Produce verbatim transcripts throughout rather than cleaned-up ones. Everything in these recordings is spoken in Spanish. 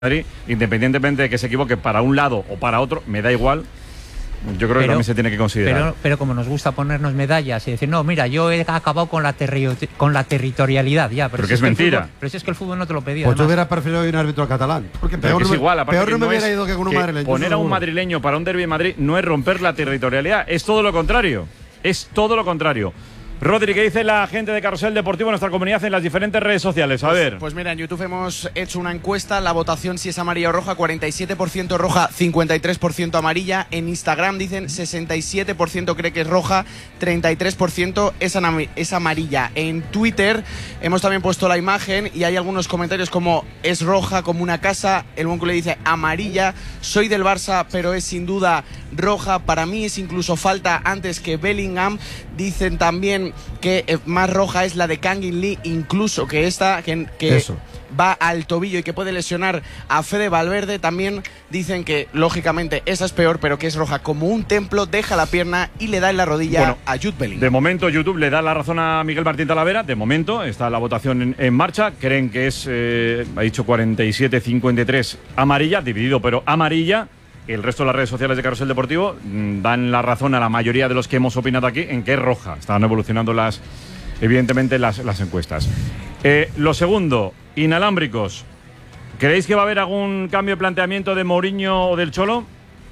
Madrid, independientemente de que se equivoque para un lado o para otro, me da igual. Yo creo pero, que también se tiene que considerar. Pero, pero como nos gusta ponernos medallas y decir, no, mira, yo he acabado con la, terri con la territorialidad ya. Pero, pero si que es, es mentira. Fútbol, pero si es que el fútbol no te lo pedía. Pues tú hubieras preferido un árbitro catalán. Porque pero peor, es no, igual, peor no me no hubiera es, ido que con un madrileño. Poner a un madrileño para un derbi de Madrid no es romper la territorialidad, es todo lo contrario. Es todo lo contrario. Rodri, ¿qué dice la gente de Carrusel Deportivo en nuestra comunidad en las diferentes redes sociales? A pues, ver. Pues mira, en YouTube hemos hecho una encuesta, la votación si es amarilla o roja, cuarenta y siete por ciento roja, cincuenta y tres por ciento amarilla. En Instagram dicen sesenta y siete por ciento cree que es roja, treinta y tres por ciento es, es amarilla. En Twitter hemos también puesto la imagen y hay algunos comentarios como es roja como una casa, el Boncu le dice amarilla, soy del Barça pero es sin duda roja, para mí es incluso falta antes que Bellingham. Dicen también que más roja es la de Kangin Lee, incluso que esta que, que va al tobillo y que puede lesionar a Fede Valverde. También dicen que lógicamente esa es peor, pero que es roja como un templo, deja la pierna y le da en la rodilla bueno, a Jude Bellingham. De momento YouTube le da la razón a Miguel Martín Talavera, de momento está la votación en, en marcha, creen que es, eh, ha dicho cuarenta y siete cincuenta y tres amarilla, dividido pero amarilla. El resto de las redes sociales de Carrusel Deportivo dan la razón a la mayoría de los que hemos opinado aquí en que es roja. Están evolucionando las, evidentemente las, las encuestas. Eh, lo segundo, inalámbricos. ¿Creéis que va a haber algún cambio de planteamiento de Mourinho o del Cholo?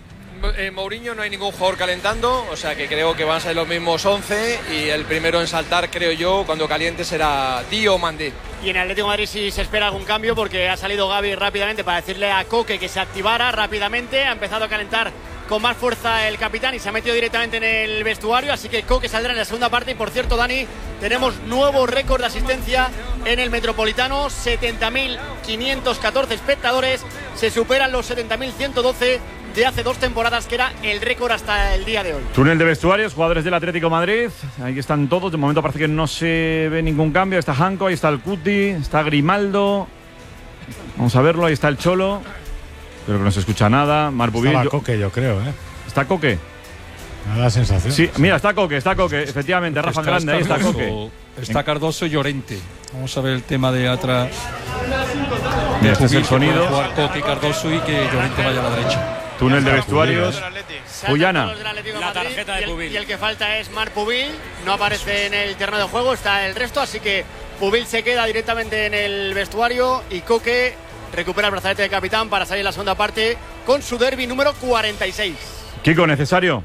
En Mourinho no hay ningún jugador calentando, o sea que creo que van a ser los mismos once y el primero en saltar, creo yo, cuando caliente será Dio o Mandé. Y en Atlético de Madrid sí se espera algún cambio porque ha salido Gavi rápidamente para decirle a Koke que se activara rápidamente, ha empezado a calentar con más fuerza el capitán y se ha metido directamente en el vestuario, así que Koke saldrá en la segunda parte. Y por cierto, Dani, tenemos nuevo récord de asistencia en el Metropolitano, setenta mil quinientos catorce espectadores, se superan los setenta mil ciento doce de hace dos temporadas, que era el récord hasta el día de hoy. Túnel de vestuarios, jugadores del Atlético de Madrid, ahí están todos, de momento parece que no se ve ningún cambio. Está Janko, ahí está el Cuti, está Grimaldo, vamos a verlo, ahí está el Cholo, creo que no se escucha nada. Marbubil, Estaba Koke, yo creo, ¿eh? ¿Está Koke? Me da la sensación. Sí, mira, está Koke, está Koke, efectivamente, Rafa está, Grande, está ahí está Cardoso, Koke. Está Cardoso y Llorente. Vamos a ver el tema de atrás. Mira, este es el sonido. Jugar Koke y Cardoso y que Llorente vaya a la derecha. Túnel de vestuarios. Puyana. La tarjeta de Pubil. Y el que falta es Marc Pubil. No aparece en el terreno de juego, está el resto. Así que Pubil se queda directamente en el vestuario y Koke recupera el brazalete de capitán para salir en la segunda parte con su derbi número cuarenta y seis. Kiko, ¿necesario?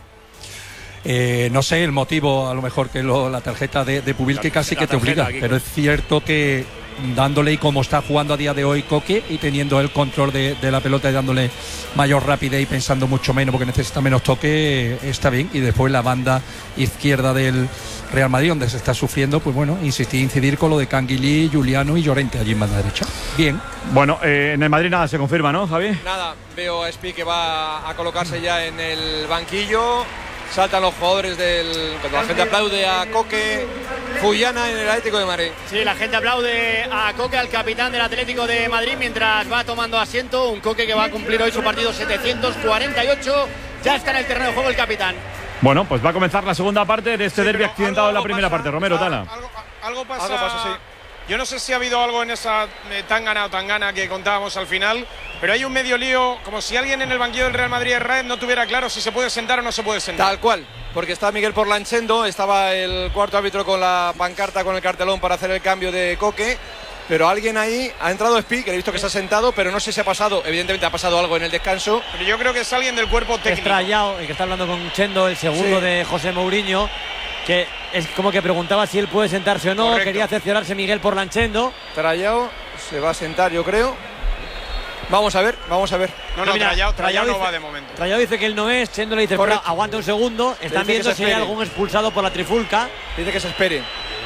Eh, no sé el motivo, a lo mejor que lo, la tarjeta de, de Pubil, que casi que te obliga, Kiko. Pero es cierto que dándole, y como está jugando a día de hoy Koke y teniendo el control de, de la pelota y dándole mayor rapidez y pensando mucho menos porque necesita menos toque, está bien. Y después la banda izquierda del Real Madrid, donde se está sufriendo, pues bueno, insistir, incidir con lo de Canguilí, Juliano y Llorente allí en banda derecha. Bien. Bueno, eh, en el Madrid nada se confirma, ¿no, Javi? Nada, veo a Spi que va a colocarse ya en el banquillo. Saltan los jugadores del. Cuando la gente aplaude a Koke, Puyana en el Atlético de Madrid. Sí, la gente aplaude a Koke, al capitán del Atlético de Madrid, mientras va tomando asiento. Un Koke que va a cumplir hoy su partido setecientos cuarenta y ocho. Ya está en el terreno de juego el capitán. Bueno, pues va a comenzar la segunda parte de este sí, derbi accidentado en la primera pasa, parte. Romero, algo, Tala. Algo, algo pasa. Algo pasa, sí. Yo no sé si ha habido algo en esa eh, tangana o tangana que contábamos al final, pero hay un medio lío, como si alguien en el banquillo del Real Madrid de Raed no tuviera claro si se puede sentar o no se puede sentar. Tal cual, porque está Miguel Porlanchendo, estaba el cuarto árbitro con la pancarta, con el cartelón para hacer el cambio de Koke, pero alguien ahí, ha entrado Spi, que he visto que se ha sentado, pero no sé si ha pasado, evidentemente ha pasado algo en el descanso. Pero yo creo que es alguien del cuerpo técnico. Es Trayao, el que está hablando con Chendo, el segundo sí. de José Mourinho, que es como que preguntaba si él puede sentarse o no. Correcto. Quería cerciorarse Miguel Porlanchendo. Trayao se va a sentar, yo creo. Vamos a ver, vamos a ver. No, no, Trayao, Trayao no va de momento. Trayao dice que él no es, Chendo le dice, pero aguanta un segundo. Están viendo si hay algún expulsado por la trifulca. Dice que se espere.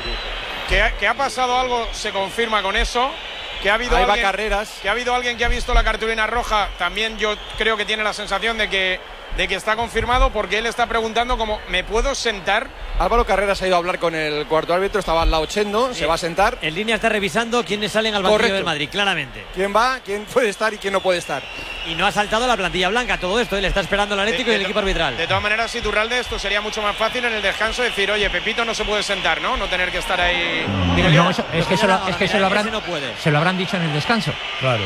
Que ha, que ha pasado algo, se confirma con eso. Que ha habido Ahí alguien, va Carreras. Que ha habido alguien que ha visto la cartulina roja. También yo creo que tiene la sensación de que, de que está confirmado, porque él está preguntando como, ¿me puedo sentar? Álvaro Carreras ha ido a hablar con el cuarto árbitro, estaba al lado Chendo, sí. Se va a sentar. En línea está revisando quiénes salen al banquillo del Madrid, claramente. ¿Quién va? ¿Quién puede estar y quién no puede estar? Y no ha saltado la plantilla blanca, todo esto, él está esperando el Atlético de, de, y el equipo arbitral. De todas maneras, si Iturralde, esto sería mucho más fácil en el descanso decir, oye, Pepito no se puede sentar, ¿no? No tener que estar ahí. No, eso, es que, se lo, es que se, lo habrán, no puede. se lo habrán dicho en el descanso. Claro.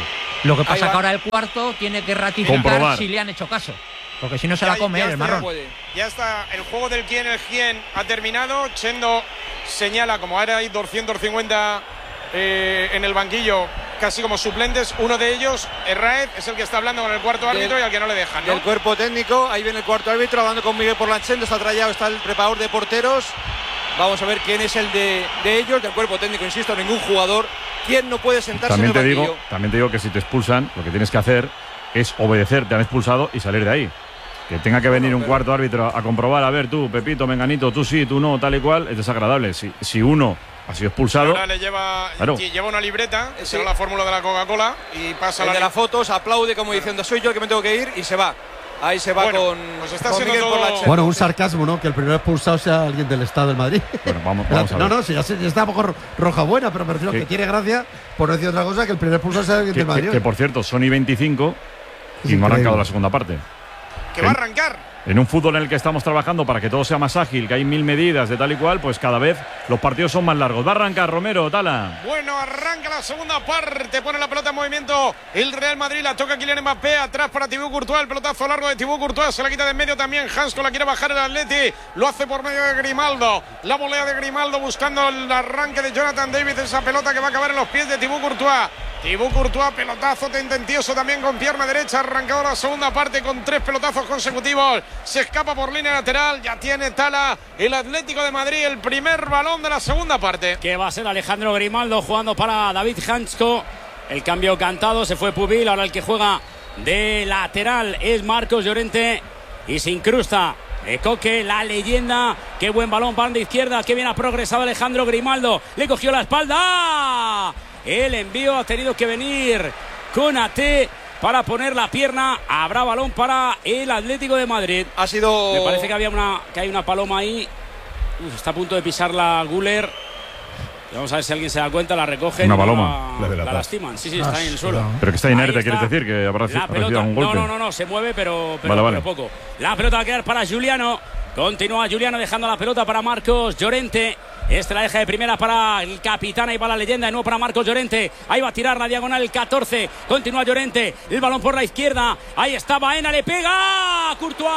Lo que pasa Ahí es va. que ahora el cuarto tiene que ratificar Comprobar. si le han hecho caso. Porque si no se Ya- la come ya él, el está, marrón. puede. Ya está, el juego del quién, el quién ha terminado. Chendo señala, como ahora hay doscientos cincuenta eh, en el banquillo, casi como suplentes. Uno de ellos, Herráez, es el que está hablando con el cuarto árbitro y al que no le dejan, ¿no? Del cuerpo técnico, ahí viene el cuarto árbitro hablando con Miguel Porlanchendo, está trayado, está el preparador de porteros. Vamos a ver quién es el de, de ellos, del cuerpo técnico, insisto, ningún jugador. ¿Quién no puede sentarse También en te el digo, banquillo? también te digo que si te expulsan, lo que tienes que hacer es obedecer, te han expulsado y salir de ahí. Que tenga que venir un cuarto árbitro a comprobar, a ver, tú, Pepito, Menganito, tú sí, tú no, tal y cual, es desagradable. Si, si uno ha sido expulsado, Ahora le lleva, Claro. lleva una libreta, Sí. será la fórmula de la Coca-Cola y pasa El la de las fotos aplaude como diciendo soy yo el que me tengo que ir y se va. Ahí se va Bueno, con, pues está con siendo Miguel todo- Porlanchendo. Bueno, un sarcasmo, ¿no? Que el primer expulsado sea alguien del Estado del Madrid. bueno, vamos, vamos a No, ver. no, sí, ya, sé, ya está a lo mejor roja buena, pero me refiero Que- que tiene gracia, por no decir otra cosa, que el primer expulsado sea alguien que, del Madrid. que- que, por cierto, Sony veinticinco Es y no ha arrancado increíble. la segunda parte. que va a arrancar. En un fútbol en el que estamos trabajando para que todo sea más ágil, que hay mil medidas de tal y cual, pues cada vez los partidos son más largos. Va a arrancar Romero, Tala. Bueno, arranca la segunda parte, pone la pelota en movimiento el Real Madrid, la toca Kylian Mbappé, atrás para Thibaut Courtois, el pelotazo largo de Thibaut Courtois, se la quita de en medio también, Hansko la quiere bajar el Atleti, lo hace por medio de Grimaldo, la volea de Grimaldo buscando el arranque de Jonathan David, esa pelota que va a acabar en los pies de Thibaut Courtois. Thibaut Courtois, pelotazo tendencioso también con pierna derecha, arrancado la segunda parte con tres pelotazos consecutivos, se escapa por línea lateral, ya tiene Tala el Atlético de Madrid, el primer balón de la segunda parte. Que va a ser Alejandro Grimaldo jugando para David Hansko. El cambio cantado, se fue Pubil, ahora el que juega de lateral es Marcos Llorente y se incrusta Eh, Coque, la leyenda. Qué buen balón, banda izquierda. Qué bien ha progresado Alejandro Grimaldo. Le cogió la espalda. El envío ha tenido que venir con A T para poner la pierna. Habrá balón para el Atlético de Madrid. Ha sido. Me parece que había una, que hay una paloma ahí. Uf, está a punto de pisar la Guller. Vamos a ver si alguien se da cuenta, la recogen. Una y paloma. La, La de la la paz. lastiman. Sí, sí, está ahí en el suelo. Pero que está inerte, Ahí quieres está. decir, que habrá La recibido pelota, un golpe. no, no, no, no, se mueve, pero, pero, Vale, vale. pero poco. La pelota va a quedar para Juliano. Continúa Juliano dejando la pelota para Marcos Llorente. Este la deja de primera para el capitán. Ahí va la leyenda de nuevo para Marcos Llorente. Ahí va a tirar la diagonal el catorce. Continúa Llorente. El balón por la izquierda. Ahí está Baena. Le pega. Courtois.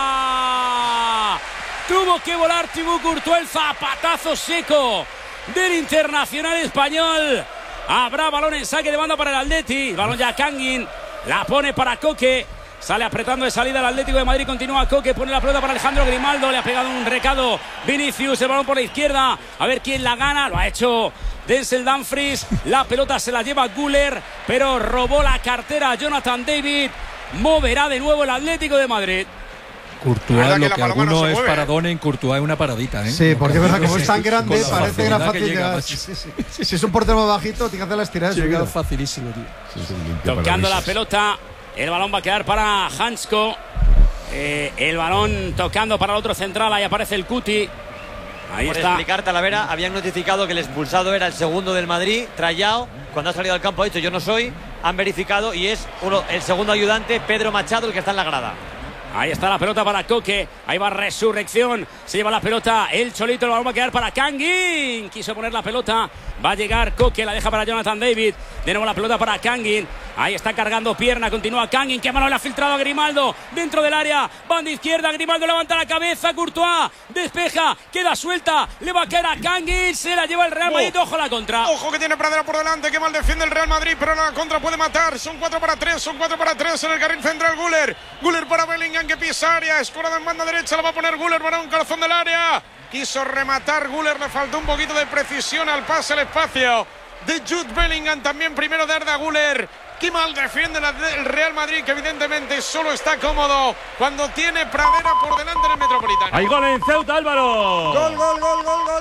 Tuvo que volar Thibaut Courtois. El zapatazo seco del internacional español. Habrá balón en saque de banda para el Atleti. Balón ya Kangin. La pone para Coque. Sale apretando de salida el Atlético de Madrid. Continúa Coque. Pone la pelota para Alejandro Grimaldo. Le ha pegado un recado Vinicius. El balón por la izquierda. A ver quién la gana. Lo ha hecho Denzel Dumfries. La pelota se la lleva Güler. Pero robó la cartera Jonathan David. Moverá de nuevo el Atlético de Madrid. Courtois, verdad que lo la que paloma no alguno se es mueve, paradón, en Courtois es una paradita, ¿eh? Sí, porque es verdad, como es tan grande, Con la parece que era facilidad que fácil llega, llegar. macho. Sí, sí, sí. Si es un portero más bajito, tiene que hacer la estirada de su Llega vida. facilísimo, tío. Tocando la pelota. El balón va a quedar para Hansko. Eh, el balón tocando para el otro central. Ahí aparece el Cuti. Ahí Por está. explicar, Talavera, habían notificado que el expulsado era el segundo del Madrid, Trayao. Cuando ha salido al campo ha dicho yo no soy. Han verificado y es uno, el segundo ayudante, Pedro Machado, el que está en la grada. Ahí está la pelota para Coque. Ahí va Resurrección. Se lleva la pelota el Cholito. El balón va a quedar para Kangin. Quiso poner la pelota. Va a llegar Coque. La deja para Jonathan David. De nuevo la pelota para Kangin. Ahí está cargando pierna. Continúa Kangin. Qué mano le ha filtrado a Grimaldo. Dentro del área. Banda izquierda. Grimaldo levanta la cabeza. Courtois. Despeja. Queda suelta. Le va a caer a Kangin. Se la lleva el Real Madrid. Oh. Ojo a la contra. Ojo que tiene Pradera por delante, que mal defiende el Real Madrid, pero la contra puede matar. Son cuatro para tres, son cuatro para tres en el carril central. Güler, Güler para Bellingham, que pisa área, escorada en banda derecha, la va a poner Güler para un corazón del área. Quiso rematar Güler, le faltó un poquito de precisión al pase al espacio de Jude Bellingham, también primero de Arda Güler. Qué mal defiende la- el Real Madrid, que evidentemente solo está cómodo cuando tiene Pradera por delante en el Metropolitano. Hay gol en Ceuta, Álvaro. Gol, gol, gol, gol, gol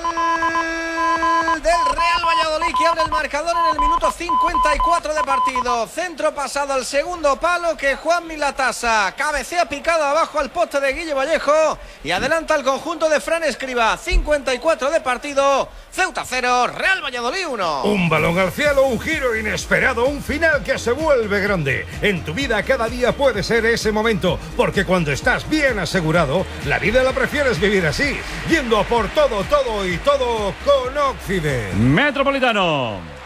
del Real Valladolid, que abre el marcador en el minuto cincuenta y cuatro de partido. Centro pasado al segundo palo, que Juan Milatasa cabecea picado abajo al poste de Guille Vallejo y adelanta el conjunto de Fran Escribá. cincuenta y cuatro de partido, Ceuta cero, Real Valladolid uno. Un balón al cielo, un giro inesperado, un final que se vuelve grande. En tu vida cada día puede ser ese momento, porque cuando estás bien asegurado, la vida la prefieres vivir así, yendo a por todo, todo y todo con Occident. Metropolitano.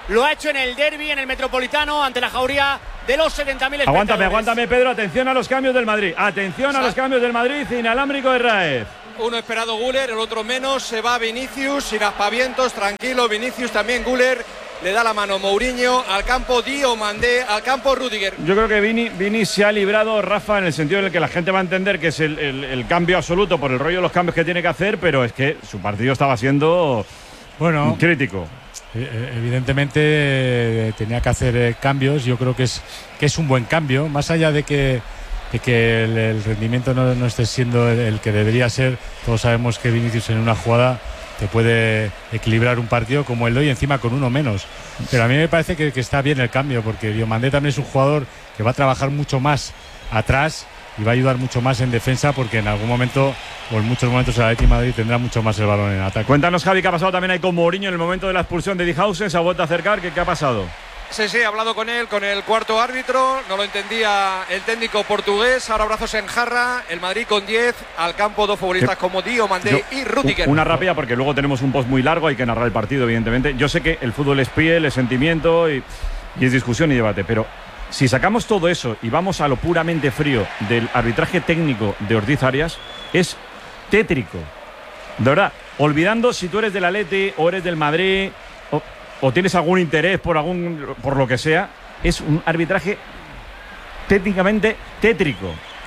lo ha hecho en el derbi, en el Metropolitano, ante la jauría de los setenta mil espectadores. Aguántame, aguántame, Pedro. Atención a los cambios del Madrid. Atención a los cambios del Madrid. Inalámbrico de Raez. Uno esperado Güler, el otro menos. Se va Vinicius, sin aspavientos, tranquilo. Vinicius también Güler. Le da la mano Mourinho, al campo Diomandé, al campo Rüdiger. Yo creo que Vini, Vini se ha librado, Rafa, en el sentido en el que la gente va a entender que es el, el, el cambio absoluto por el rollo de los cambios que tiene que hacer, pero es que su partido estaba siendo bueno, crítico. Evidentemente eh, tenía que hacer eh, cambios. Yo creo que es, que es un buen cambio, más allá de que, de que el, el rendimiento no, no esté siendo el, el que debería ser. Todos sabemos que Vinicius en una jugada te puede equilibrar un partido como el de hoy, encima con uno menos. Pero a mí me parece que, que está bien el cambio, porque Diomandé también es un jugador que va a trabajar mucho más atrás y va a ayudar mucho más en defensa, porque en algún momento o en muchos momentos el Atlético de Madrid tendrá mucho más el balón en ataque. Cuéntanos, Javi, qué ha pasado también ahí con Mourinho en el momento de la expulsión de Dijhausen. Se ha vuelto a acercar. ¿Qué, qué ha pasado? Sí, sí, he hablado con él, con el cuarto árbitro, no lo entendía el técnico portugués. Ahora brazos en jarra, el Madrid con diez, al campo dos futbolistas como Diomandé y Rüdiger. Una rápida, porque luego tenemos un post muy largo, hay que narrar el partido, evidentemente. Yo sé que el fútbol es piel, es sentimiento y, y es discusión y debate, pero si sacamos todo eso y vamos a lo puramente frío del arbitraje técnico de Ortiz Arias, es tétrico. De verdad, olvidando si tú eres del Atleti o eres del Madrid o, o tienes algún interés por algún por lo que sea, es un arbitraje técnicamente tétrico.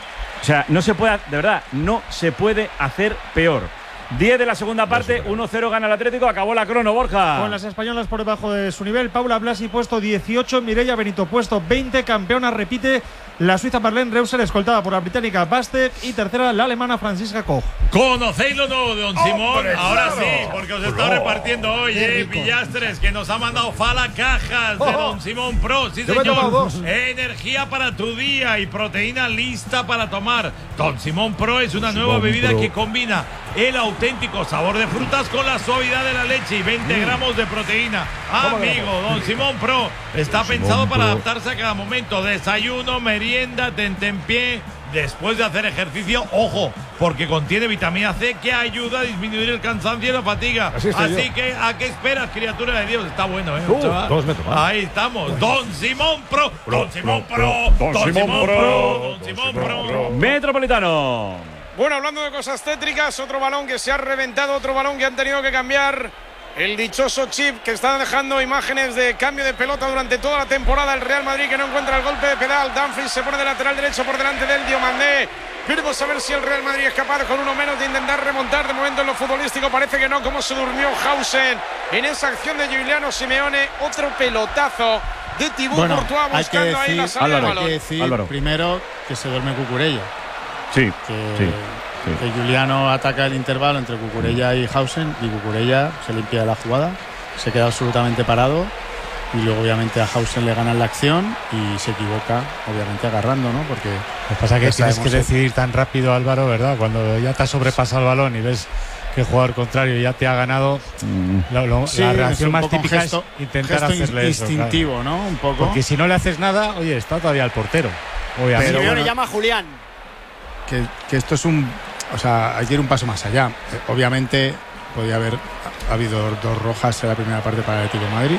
O sea, no se puede, de verdad, no se puede hacer peor. diez de la segunda parte, uno cero gana el Atlético, acabó la crono, Borja. Con las españolas por debajo de su nivel, Paula Blasi puesto dieciocho, Mireia Benito puesto veinte, campeona repite la suiza Marlene Reusser, escoltada por la británica Bastek, y tercera la alemana Franziska Koch. ¿Conocéis lo nuevo de Don Simón? ¡Hombre, Ahora claro! Sí, porque os he estado repartiendo hoy, eh, Pillastres, que nos ha mandado Fala cajas de Don Simón Pro. Sí, Yo me he tomado señor. dos. Energía para tu día y proteína lista para tomar. Don Simón Pro es una Simón nueva bebida Pro. que combina el auténtico sabor de frutas con la suavidad de la leche y veinte gramos de proteína. Amigo, Don Simón Pro está pensado para adaptarse a cada momento. Desayuno, merienda, tentempié, después de hacer ejercicio. Ojo, porque contiene vitamina C que ayuda a disminuir el cansancio y la fatiga. Así estoy Así yo. que, ¿a qué esperas, criatura de Dios? Está bueno, ¿eh? Uh, chaval? dos me toman. Ahí estamos. Don Simón Pro. Don Simón pro, Pro. pro. Don Simón Pro. Don Simón Pro. Metropolitano. Bueno, hablando de cosas tétricas, otro balón que se ha reventado, otro balón que han tenido que cambiar. El dichoso chip que está dejando imágenes de cambio de pelota durante toda la temporada. El Real Madrid que no encuentra el golpe de pedal. Dumfries se pone de lateral derecho por delante del Diomandé. Veremos a ver si el Real Madrid es capaz con uno menos de intentar remontar. De momento en lo futbolístico parece que no, como se durmió Hausen en esa acción de Giuliano Simeone. Otro pelotazo de Thibaut Bueno, Courtois hay que buscando ahí la decir, salida del hay balón. que decir Álvaro. primero que se duerme Cucurella. Sí, que, sí. que Giuliano ataca el intervalo entre Cucurella y Hausen y Cucurella se limpia la jugada, se queda absolutamente parado y luego obviamente a Hausen le ganan la acción y se equivoca obviamente agarrando, ¿no? Porque Lo que pasa es que ya tienes sabemos que el- decidir tan rápido, Álvaro, ¿verdad? Cuando ya te has sobrepasado el balón y ves que el jugador contrario ya te ha ganado, lo- lo- Sí, la es reacción un más poco un típica gesto- es intentar gesto hacerle eso. instintivo, claro. ¿no? Un poco. Porque si no le haces nada, oye, está todavía el portero. Obviamente. Pero Simeone bueno, llama a Julián. que, que esto es un, o sea, hay que ir un paso más allá. Eh, obviamente podía haber ha habido dos rojas en la primera parte para el Atlético de Madrid,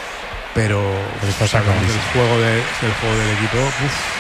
pero esto se ha sacamos acabado. el juego de, del juego del equipo. Uf,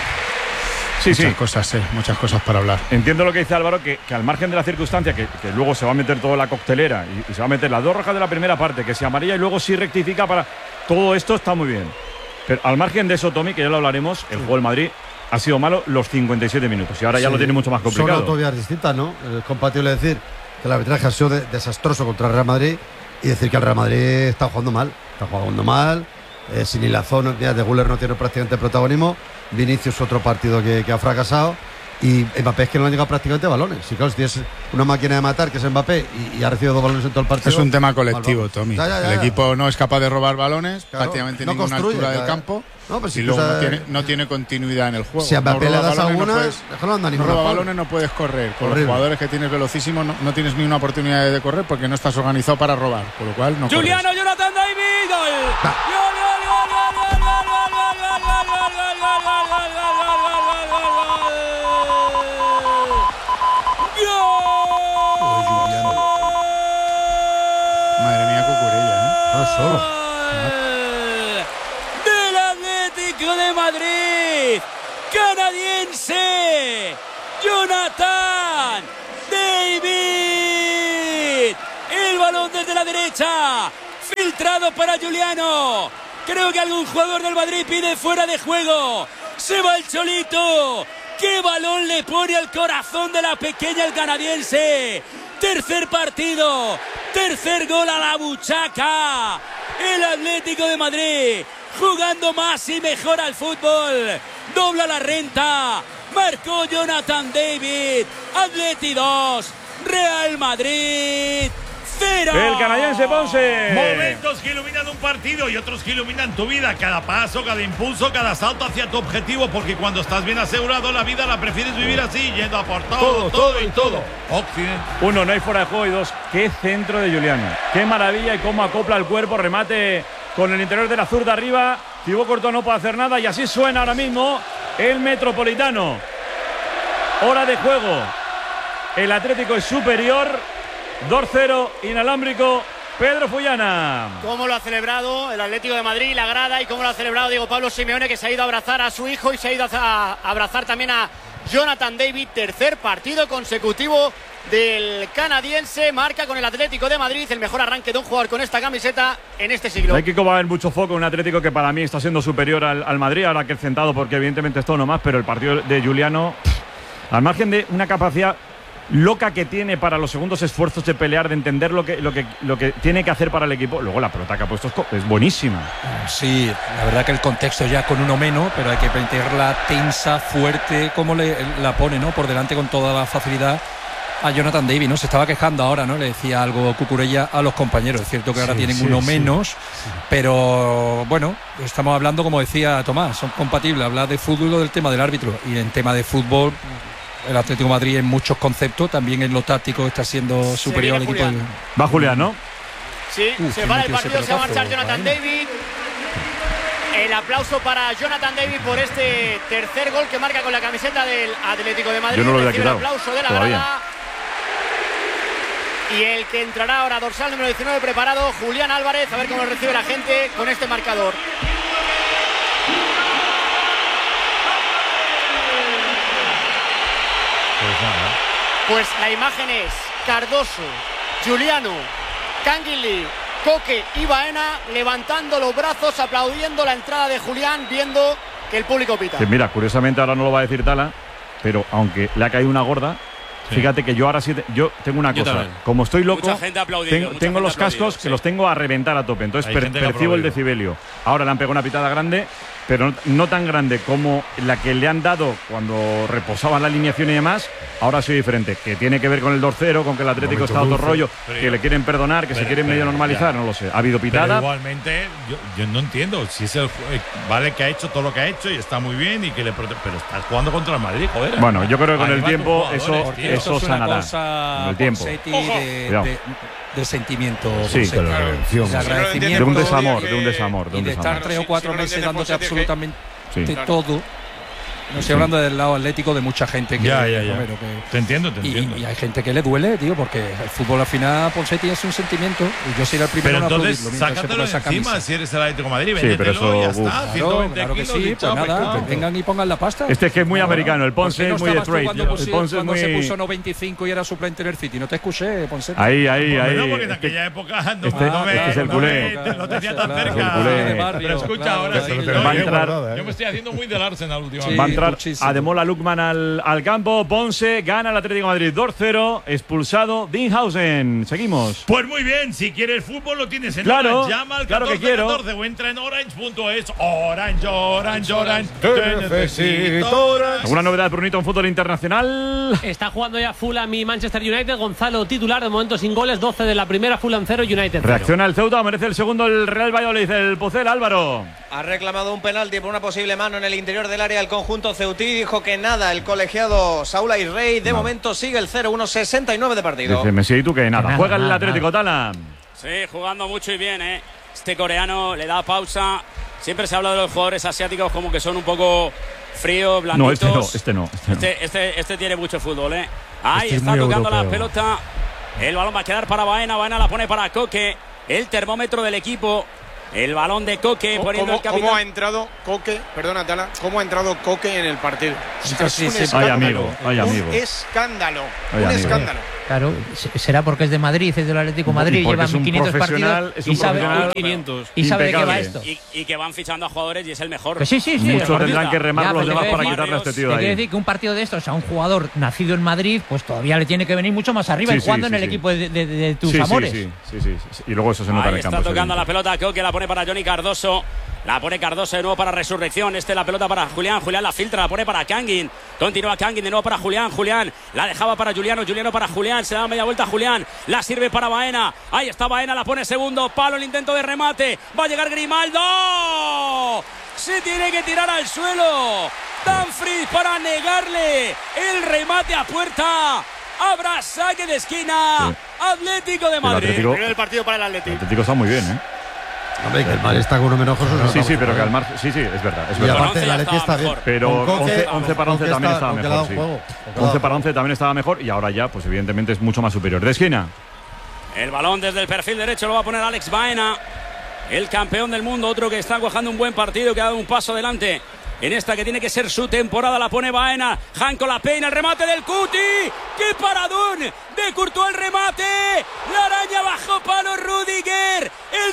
Sí, muchas sí. cosas, eh, muchas cosas para hablar. Entiendo lo que dice Álvaro, que, que al margen de la circunstancia, que, que luego se va a meter toda la coctelera y, y se va a meter las dos rojas de la primera parte, que se amarilla y luego sí rectifica para. Todo esto está muy bien. Pero al margen de eso, Tommy, que ya lo hablaremos, el juego del Madrid ha sido malo los cincuenta y siete minutos y ahora ya Sí, lo tiene mucho más Son complicado. autovías distintas, ¿no? Es compatible decir que el arbitraje ha sido de- desastroso contra el Real Madrid y decir que el Real Madrid está jugando mal. Está jugando mal. Eh, sin hilazón, ya de Güler no tiene prácticamente protagonismo. Vinicius otro partido que, que ha fracasado. Y Mbappé es que no le han llegado prácticamente balones. Si claro, si tienes una máquina de matar que es Mbappé y, y ha recibido dos balones en todo el partido. Es un tema mal colectivo, vamos. Tommy. Ya, ya, ya, el ya. equipo no es capaz de robar balones, Claro, prácticamente no ninguna construye, altura del ya. campo. No, pero si y tú luego no sabes- tiene, no tiene continuidad en el juego. Si a Mbappé no le roba das balones, alguna, no puedes, déjalo andar ni no con roba la falda. balones, no puedes correr. Con Horrible. los jugadores que tienes velocísimos no, no tienes ni una oportunidad de correr porque no estás organizado para robar. Por lo cual no Giuliano, corres. Jonathan David. Gol. Gol, gol, gol, gol, gol, gol, gol, gol, gol, gol, gol, gol, gol, gol, gol, gol, gol, gol, gol. Madre mía, Cucurella, ¿eh? Ah, solo. Madrid. Canadiense. Jonathan David. El balón desde la derecha. Filtrado para Juliano. Creo que algún jugador del Madrid pide fuera de juego. Se va el Cholito. ¡Qué balón le pone al corazón de la pequeña el canadiense! Tercer partido. Tercer gol a la buchaca. El Atlético de Madrid jugando más y mejor al fútbol. Dobla la renta. Marcó Jonathan David. Atleti dos. Real Madrid cero. El canadiense Ponce. Momentos que iluminan un partido y otros que iluminan tu vida. Cada paso, cada impulso, cada salto hacia tu objetivo. Porque cuando estás bien asegurado, la vida la prefieres vivir así, yendo a por todo, todo, todo y todo. Occidente. Uno, no hay fuera de juego. Y dos, qué centro de Juliano. Qué maravilla y cómo acopla el cuerpo. Remate con el interior de la zurda arriba. Thibaut Courtois no puede hacer nada. Y así suena ahora mismo el Metropolitano. Hora de juego. El Atlético es superior. dos cero, inalámbrico, Pedro Fullana. Cómo lo ha celebrado el Atlético de Madrid, la grada, y cómo lo ha celebrado Diego Pablo Simeone, que se ha ido a abrazar a su hijo y se ha ido a abrazar también a Jonathan David. Tercer partido consecutivo del canadiense, marca con el Atlético de Madrid el mejor arranque de un jugador con esta camiseta en este siglo. Hay que va a haber mucho foco, un Atlético que para mí está siendo superior al, al Madrid, ahora que he sentado porque evidentemente esto no más, pero el partido de Juliano, al margen de una capacidad loca que tiene para los segundos esfuerzos de pelear, de entender lo que, lo que, lo que tiene que hacer para el equipo. Luego la pelota que ha puesto es buenísima. Sí, la verdad que el contexto ya con uno menos, pero hay que plantearla tensa, fuerte, como le, la pone, ¿no? Por delante con toda la facilidad a Jonathan David, ¿no? Se estaba quejando ahora, ¿no? Le decía algo Cucurella a los compañeros. Es cierto que ahora sí, tienen sí, uno sí, menos, sí. Pero bueno, estamos hablando, como decía Tomás, son compatibles, hablar de fútbol o del tema del árbitro. Y en tema de fútbol, el Atlético de Madrid en muchos conceptos, también en lo táctico está siendo superior al equipo. De... Va Julián, ¿no? Sí, Uf, se va el partido, se va a marchar Jonathan vale. David. El aplauso para Jonathan David por este tercer gol que marca con la camiseta del Atlético de Madrid. Yo no lo había quitado. El aplauso de la Todavía. grada. Y el que entrará ahora, dorsal número diecinueve, preparado, Julián Álvarez, a ver cómo lo recibe la gente con este marcador. Pues la imagen es Cardoso, Juliano, Canguilí, Coque y Baena levantando los brazos, aplaudiendo la entrada de Julián, viendo que el público pita. Que mira, curiosamente ahora no lo va a decir Tala, pero aunque le ha caído una gorda, sí. Fíjate que yo ahora sí, te, yo tengo una yo cosa, también. Como estoy loco, mucha gente tengo, mucha tengo gente los cascos sí. que los tengo a reventar a tope, entonces per, percibo el decibelio. Ahora le han pegado una pitada grande, pero no, no tan grande como la que le han dado cuando reposaban la alineación y demás. Ahora sí diferente, que tiene que ver con el dos cero, con que el Atlético está a otro rollo, pero que yo, le quieren perdonar, que pero, se quieren pero, medio normalizar, ya. No lo sé. Ha habido pitada. Pero igualmente, yo, yo no entiendo si es el vale que ha hecho todo lo que ha hecho y está muy bien y que le prote- pero está jugando contra el Madrid, joder. Bueno, yo creo que con el tiempo eso, eso sanará. Con el tiempo. De, de, de sentimiento, sí, de, de agradecimiento, de un desamor, de un desamor, de un y de desamor. estar tres o cuatro si meses dándote absolutamente sí. todo. No estoy hablando del lado atlético de mucha gente que, ya, ya, ya. Romero, que te entiendo, te entiendo. Y, y hay gente que le duele, tío, porque el fútbol al final, Ponseti, es un sentimiento. Y yo soy el primero pero en entonces, aplaudirlo. Sácatelo encima camisa. Si eres el Atlético de Madrid, sí, pero eso, ya uf. está. Claro, claro que sí, pues nada, que vengan y pongan la pasta. Este es que es muy americano, el Ponce es muy de trade. Cuando, el Ponce Ponce cuando es muy... se puso noventa y cinco y era suplente en el City, no te escuché, Ponce. Ahí, ahí, ahí. No, porque en aquella época no este, no este es el culé. Lo tenía tan cerca. Pero escucha ahora sí. Va a entrar. Yo me estoy haciendo muy del Arsenal últimamente. Va a entrar Ademola Lookman al al campo. Ponce gana el Atlético de Madrid dos cero. Expulsado Dinhausen. Seguimos. Pues muy bien, si quieres fútbol lo tienes en claro, Orange. Llama al claro catorce catorce o entra en orange punto es. Orange, Orange, Orange. Te necesito Orange. ¿Alguna novedad, Brunito, en fútbol internacional? Está jugando ya Fulham y Manchester United. Gonzalo titular, de momento sin goles. doce de la primera, Fulham cero, United cero. Reacciona el Ceuta, merece el segundo el Real Valladolid. El Pucel, Álvaro. Ha reclamado un penalti por una posible mano en el interior del área del conjunto ceutí. Dijo que nada, el colegiado Saúl Aizrey. De no. momento sigue el cero uno, sesenta y nueve de partido. Dice Messi, ¿y tú que nada? nada Juega nada, el Atlético, Tala. Sí, jugando mucho y bien, ¿eh? Este coreano le da pausa. Siempre se habla de los jugadores asiáticos como que son un poco fríos, blanditos. No, este no, este no. Este, este, no. este, este tiene mucho fútbol, ¿eh? Ahí este está tocando europeo. la pelota. El balón va a quedar para Baena. Baena la pone para Coque. El termómetro del equipo El balón de Coque poniendo ¿Cómo, el capitán. ¿Cómo ha entrado Coque? Perdona, Tala. ¿Cómo ha entrado Coque en el partido? O sea, Sí, es sí, un sí. Ay, escándalo. amigo, ay, amigo. Un escándalo. Ay, un amigo. escándalo. Claro, se- será porque es de Madrid, es del Atlético de Madrid, Y porque lleva es un mil quinientos profesional, partidos es y un sabe, profesional quinientos. y sabe de qué va impecable. esto. Y, y que van fichando a jugadores y es el mejor. Que sí, sí, sí. Muchos el tendrán que remar Ya, los pero demás te para quiero quitarle a este tío Te de quiero ahí. decir que un partido de estos a un jugador nacido en Madrid, pues todavía le tiene que venir mucho más arriba Sí, y sí, jugando sí, en el sí. equipo de, de- de tus Sí, sí, amores. sí, sí, sí, sí. Y luego eso se nota en Ahí el está campo. es tocando la evidente. pelota, Coque la pone para Johnny Cardoso. La pone Cardoso de nuevo para Resurrección. Este la pelota para Julián. Julián la filtra, la pone para Kangin. Continúa Kangin de nuevo para Julián. Julián la dejaba para Juliano. Juliano para Julián. Se da media vuelta a Julián. La sirve para Baena. Ahí está Baena, la pone segundo palo. El intento de remate. Va a llegar Grimaldo. Se tiene que tirar al suelo. Danfries para negarle el remate a puerta. Habrá saque de esquina. Sí. Atlético de Madrid. Atlético- Primero el partido para el El Atlético. Atlético está muy bien, ¿eh? Hombre, que el Madrid está con uno menos Jesús. Sí, sí, pero que al margen. Sí, sí, es verdad. Es Y verdad. aparte, el Atleti está bien. Pero Con Coque- once, once para once Coque también está- estaba Coque le ha mejor. dado Sí. juego. Coque le ha dado once para once también estaba mejor y ahora ya, pues evidentemente es mucho más superior. De esquina. El balón desde el perfil derecho lo va a poner Alex Baena, el campeón del mundo, otro que está cuajando un buen partido, que ha dado un paso adelante en esta que tiene que ser su temporada. La pone Baena, Janko la peina, el remate del Cuti. ¡Qué paradón de Courtois el remate! La araña bajo palo Rudiger, el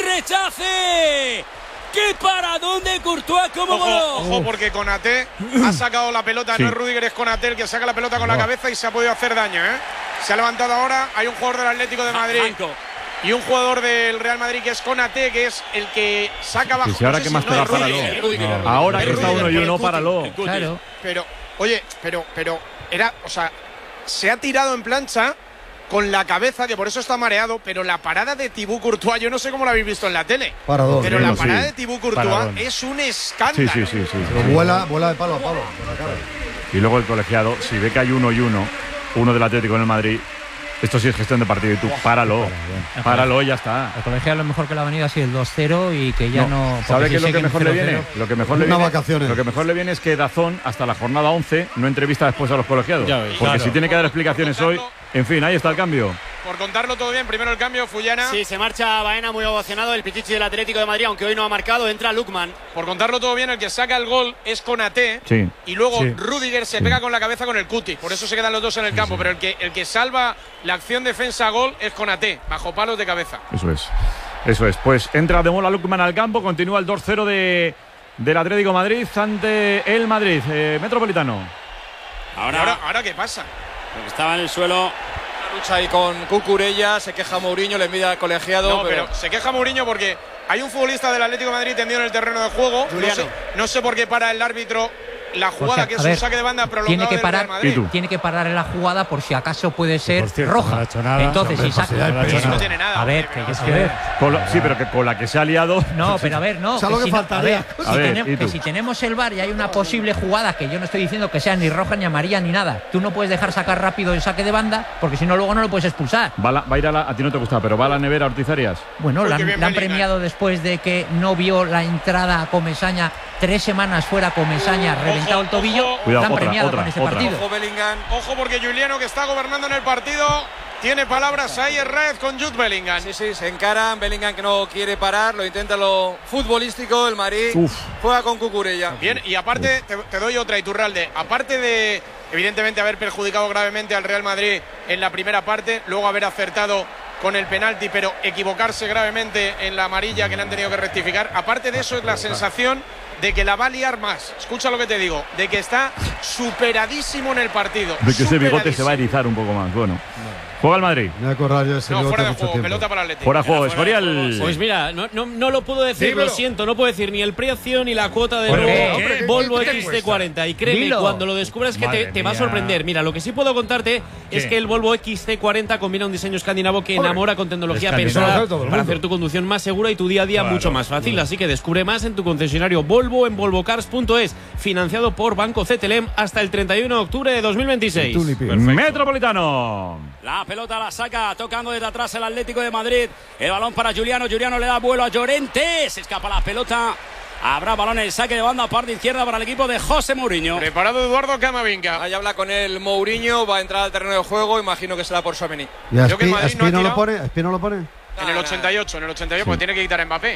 rechace. ¡Qué paradón de Courtois! ¡Cómo Ojo, voló! ojo, porque Konaté ha sacado la pelota, Sí. no es Rudiger, es Konaté el que saca la pelota con la cabeza y se ha podido hacer daño, ¿eh? Se ha levantado ahora, hay un jugador del Atlético de Madrid Janko. y un jugador del Real Madrid que es Konaté, que es el que saca abajo. Y si ahora no sé qué más si te no da, es Rudiger, páralo. es Rudiger, es Rudiger. Ahora Es que está Rudiger uno y por el uno, Cuti. páralo. El Cuti. Claro. Pero, oye, pero, pero, era, o sea, se ha tirado en plancha con la cabeza, que por eso está mareado, pero la parada de Thibaut Courtois, yo no sé cómo la habéis visto en la tele. Paradón. Pero Sí, la no, parada sí. de Thibaut Courtois Paradón. es un Sí, escándalo. sí, sí, sí. Pero vuela, vuela de palo a palo. por la cara. Y luego el colegiado, si ve que hay uno y uno, uno del Atlético en el Madrid, esto sí es gestión de partido y tú páralo. Páralo y ya está. El colegiado lo mejor que le ha venido ha sido el dos cero y que ya no. porque ¿Sabe si qué es lo que siguen mejor le cero cero viene? Lo que mejor le Unas viene, vacaciones. Lo que mejor le viene es que Dazón hasta la jornada once no entrevista después a los colegiados. Ya ves. Porque Claro. si tiene que dar explicaciones hoy, en fin, ahí está el cambio. Por contarlo todo bien, primero el cambio, Fullana. Sí, se marcha Baena muy ovacionado, el Pichichi del Atlético de Madrid, aunque hoy no ha marcado, entra Lukman. Por contarlo todo bien, el que saca el gol es Konaté. Sí. Y luego Sí. Rudiger se pega con la cabeza con el Cuti. Por eso se quedan los dos en el campo. Pero el que, el que salva la acción defensa-gol es Konaté, bajo palos de cabeza. Eso es. Eso es. Pues entra de Mola Lukman al campo, continúa el dos cero de, del Atlético de Madrid ante el Madrid. Eh, Metropolitano. ¿Y Ahora, ahora, ahora qué pasa? porque estaba en el suelo. La lucha ahí con Cucurella, se queja Mourinho, le envía al colegiado. No, pero se queja Mourinho porque hay un futbolista del Atlético de Madrid tendido en el terreno de juego. No Juliano. sé, no sé por qué para el árbitro la jugada, sea, que a es ver, un saque de banda prolongado tiene que del parar, Real Madrid. ¿Y tú? tiene que parar en la jugada por si acaso puede ser por cierto, no roja. ha hecho nada. Entonces, Hombre, si saca. pues si da el No ha hecho peso. No nada. tiene nada. A ver, hombre, que pero yo vamos a ver. Con la- sí, pero que con la que se ha liado. No, pero a ver, no. ¿Sabes lo que si no- faltaría? a ver, A si ver, tenem- ¿y tú? que si tenemos el V A R y hay una posible jugada, que yo no estoy diciendo que sea ni roja ni amarilla ni nada, tú no puedes dejar sacar rápido el saque de banda porque si no luego no lo puedes expulsar. Va, la- va a ir a la. A ti no te gusta, pero va a la nevera Ortiz Arias. Bueno, Uy, la, qué han- bien la han Bellingham. premiado después de que no vio la entrada a Comesaña, tres semanas fuera Comesaña, Ojo, reventado el tobillo, ojo. Cuidado, la han otra, premiado otra, con ese otra. partido. Ojo Bellingham, ojo porque Juliano, que está gobernando en el partido, tiene palabras ahí en red con Jude Bellingham. Sí, sí, se encaran. Bellingham que no quiere parar, lo intenta lo futbolístico. El Madrid Uf. juega con Cucurella. Bien, y aparte, te, te doy otra, Iturralde. Aparte de, evidentemente, haber perjudicado gravemente al Real Madrid en la primera parte, luego haber acertado con el penalti, pero equivocarse gravemente en la amarilla que le han tenido que rectificar. Aparte de eso, es la sensación de que la va a liar más. Escucha lo que te digo, de que está superadísimo en el partido. De que ese bigote se va a Superadísimo. erizar un poco más. Bueno. Juega el Madrid. Me voy a acordar yo de ese No, bigote fuera de mucho juego, tiempo. pelota para el Atlético. Fuera de juego, Escorial. Pues mira, no, no, no lo puedo decir, Dímelo. lo siento, no puedo decir ni el precio ni la cuota de ¿Por nuevo qué? ¿Qué? Volvo ¿Qué X cuesta? C cuarenta. Y créeme, Dilo. cuando lo descubras que te, Madre te va a mía. sorprender. Mira, lo que sí puedo contarte es ¿Qué? que el Volvo X C cuarenta combina un diseño escandinavo que Hombre, enamora con tecnología escandinavo pensada de todo el para mundo. hacer tu conducción más segura y tu día a día Claro, mucho más fácil. Así que descubre más en tu concesionario Volvo en volvocars punto es, financiado por Banco C T L M hasta el treinta y uno de octubre de dos mil veintiséis. Tú ni pío. Metropolitano. La pelota la saca, tocando desde atrás el Atlético de Madrid. El balón para Juliano. Juliano le da vuelo a Llorente. Se escapa la pelota. Habrá balón en el saque de banda, parte izquierda para el equipo de José Mourinho. Preparado Eduardo Camavinga. Ahí habla con el Mourinho, va a entrar al terreno de juego, imagino que será por Tchouaméni. ¿Y a Creo que el Espi, a Madrid no Espi ha no lo tirado. pone? ¿A Espi no lo pone? En el ochenta y ocho, en el ochenta y ocho, porque tiene que quitar a Mbappé.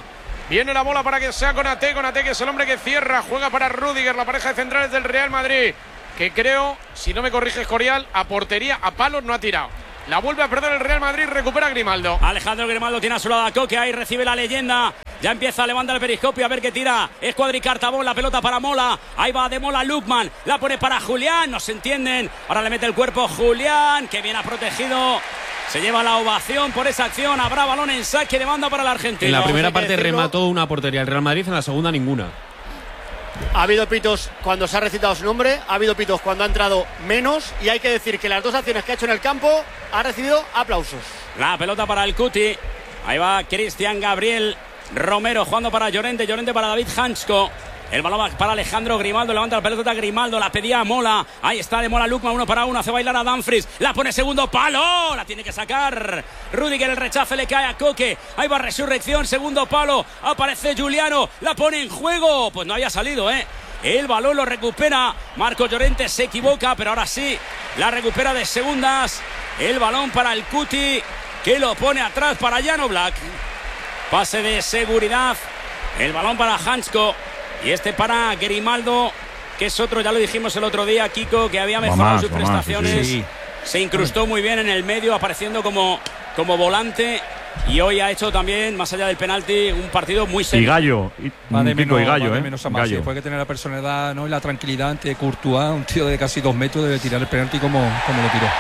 Viene la bola para que sea Konaté. Konaté, que es el hombre que cierra. Juega para Rüdiger, la pareja de centrales del Real Madrid. Que creo, si no me corriges, Corial, a portería, a palos no ha tirado. La vuelve a perder el Real Madrid, recupera Grimaldo. Alejandro Grimaldo tiene a su lado a Coque, ahí recibe la leyenda. Ya empieza a levantar el periscopio, a ver qué tira. Es Cuadricartabón, la pelota para Mola. Ahí va de Mola Lukman, la pone para Julián, no se entienden. Ahora le mete el cuerpo Julián, que bien ha protegido. Se lleva la ovación por esa acción. Habrá balón en saque de banda para el argentino. En la primera parte remató una portería el Real Madrid, en la segunda ninguna. Ha habido pitos cuando se ha recitado su nombre, ha habido pitos cuando ha entrado menos, y hay que decir que las dos acciones que ha hecho en el campo ha recibido aplausos. La pelota para el Cuti. Ahí va Cristian Gabriel Romero jugando para Llorente, Llorente para David Hansko. El balón va para Alejandro Grimaldo, levanta la pelota Grimaldo, la pedía a Mola. Ahí está de Mola Lukman, uno para uno, hace bailar a Dumfries. La pone segundo palo, la tiene que sacar Rüdiger, el rechace le cae a Coque. Ahí va Resurrección, segundo palo, aparece Giuliano, la pone en juego. Pues no había salido, ¿eh? El balón lo recupera Marco Llorente, se equivoca, pero ahora sí, la recupera de segundas. El balón para el Cuti, que lo pone atrás para Jan Oblak. Pase de seguridad, el balón para Hansko. Y este para Grimaldo, que es otro, ya lo dijimos el otro día, Kiko, que había mejorado más, sus más, prestaciones. sí, sí. Se incrustó muy bien en el medio, apareciendo como, como volante. Y hoy ha hecho también, más allá del penalti, un partido muy serio. Y Gallo, y, Va de Kiko menos, y Gallo, va de ¿eh? menos a más. Gallo. Sí, puede tener la personalidad, ¿no? Y la tranquilidad ante Courtois, un tío de casi dos metros, debe tirar el penalti como, como lo tiró.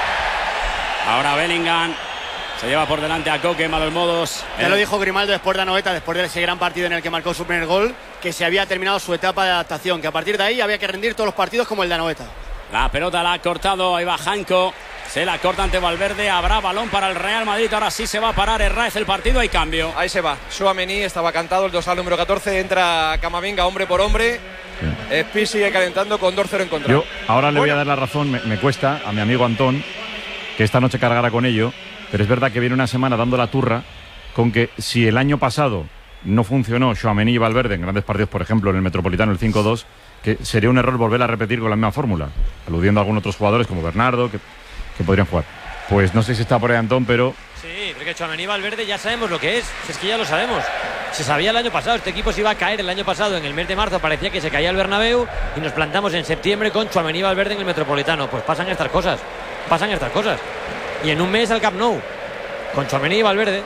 Ahora Bellingham se lleva por delante a Coque, malos modos. Ya lo dijo Grimaldo después de Anoeta, después de ese gran partido en el que marcó su primer gol, que se había terminado su etapa de adaptación, que a partir de ahí había que rendir todos los partidos como el de Anoeta. La pelota la ha cortado, ahí va Hanko. Se la corta ante Valverde, habrá balón para el Real Madrid. Ahora sí se va a parar Herráez el partido, hay cambio. Ahí se va, Tchouaméni estaba cantado, el dorsal número catorce, entra Camavinga hombre por hombre. Sí. Spi sigue calentando con dos cero en contra. Yo ahora le bueno. voy a dar la razón, me, me cuesta a mi amigo Antón que esta noche cargara con ello, pero es verdad que viene una semana dando la turra con que si el año pasado no funcionó Tchouaméni y Valverde en grandes partidos, por ejemplo en el Metropolitano el cinco dos, que sería un error volver a repetir con la misma fórmula, aludiendo a algunos otros jugadores como Bernardo que, que podrían jugar. Pues no sé si está por ahí Antón, pero... Sí, porque Tchouaméni y Valverde ya sabemos lo que es, si es que ya lo sabemos. Se sabía el año pasado, este equipo se iba a caer el año pasado, en el mes de marzo parecía que se caía el Bernabéu y nos plantamos en septiembre con Tchouaméni y Valverde en el Metropolitano. Pues pasan estas cosas, pasan estas cosas. Y en un mes al Camp Nou, con Tchouaméni y Valverde.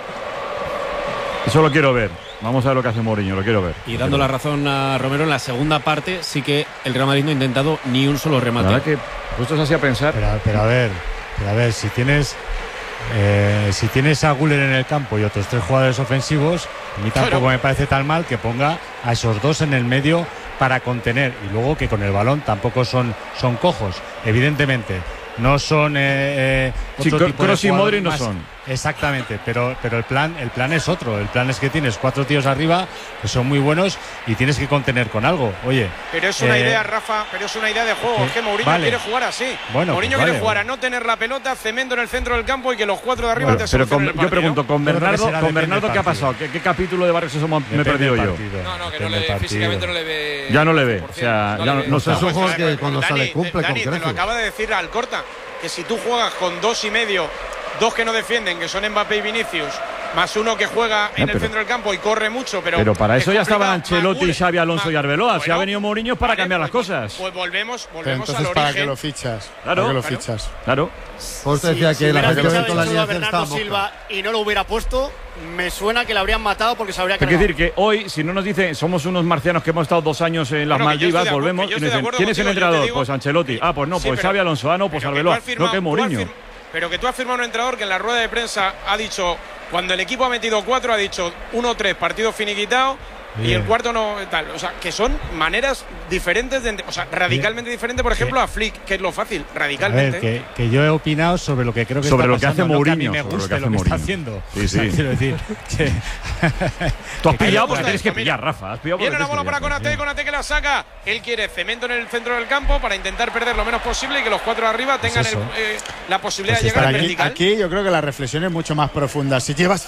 Eso lo quiero ver. Vamos a ver lo que hace Mourinho, lo quiero ver. Y dando la razón a Romero, en la segunda parte sí que el Real Madrid no ha intentado ni un solo remate. La verdad que puestos así a pensar... Pero, pero a ver, pero a ver, si tienes... Eh, si tienes a Güler en el campo y otros tres jugadores ofensivos, a mí tampoco me parece tan mal que ponga a esos dos en el medio para contener, y luego que con el balón tampoco son, son cojos, evidentemente. No son eh, eh, otro sí, tipo Kroos de y Modric no más. son. Exactamente, pero, pero el plan el plan es otro. El plan es que tienes cuatro tíos arriba que son muy buenos y tienes que contener con algo. Oye, pero es una eh, idea, Rafa, pero es una idea de juego. que, Es que Mourinho vale. quiere jugar así. Bueno, Mourinho pues quiere vale, jugar vale. a no tener la pelota, cemento en el centro del campo y que los cuatro de arriba Bueno, te pero solucionen con, el partido. yo pregunto, con Pero Bernardo, será, con depende Bernardo del ¿qué ha partido. pasado? ¿Qué, qué capítulo de Barrios me he Depende perdido del yo? partido. No, no, que Depende no le, del partido. físicamente no le ve. Ya no le ve. cien por O cien, sea, no ya le no, ve. no sé. Es un juego que Dani, cuando sale cumple Dani, con te lo creces. acaba de decir Alcorta, que si tú juegas con dos y medio, dos que no defienden, que son Mbappé y Vinicius, más uno que juega en pero- el centro del campo y corre mucho, pero Pero para es eso ya estaban complicado. Ancelotti, Más Xavi Alonso Guller, y Arbeloa. más- Si ha bueno, venido Mourinho es para vale, cambiar las pues- cosas. Pues volvemos, Pero volvemos entonces, al ¿para origen. qué lo fichas? Claro. ¿Para qué lo Claro. fichas? Claro. Pues te decía Si que la hubiera gente fichado con la a línea Bernardo estaba mosca. Silva y no lo hubiera puesto, me suena que le habrían matado porque se habría Hay que cargado. decir que hoy, si no nos dicen, somos unos marcianos que hemos estado dos años en las Bueno, que yo estoy Maldivas, de acuerdo- volvemos que yo y nos estoy de dicen, acuerdo ¿quién es el contigo, yo te entrenador? digo- Pues Ancelotti. Ah, pues no, Sí, pues pero- Xavi Alonso. Ah, no, pues pero que tú Arbeloa. has firmado- No, que tú has Mourinho. fir- Pero que tú has firmado un entrenador que en la rueda de prensa ha dicho, cuando el equipo ha metido cuatro, ha dicho uno tres, partido finiquitado. Y Bien. el cuarto no tal, o sea, que son maneras diferentes de, o sea, radicalmente diferente, por ejemplo, a Flick, que es lo fácil, A radicalmente. ver, que, que yo he opinado sobre lo que creo que Sobre está lo que pasando, hace no que a mí Mourinho, me sobre lo guste que lo hace que está Mourinho. haciendo. Sí, O sea, sí. quiero decir que Tú has que- pillado Pues porque está tienes que esto, mira. pillar, Rafa. Has pillado porque Viene la tienes bola que para pillar. Konaté, Konaté que la saca. Él quiere cemento en el centro del campo para intentar perder lo menos posible y que los cuatro de arriba tengan eso. el, eh, la posibilidad Pues de llegar está al aquí, vertical. aquí yo creo que la reflexión es mucho más profunda. Si llevas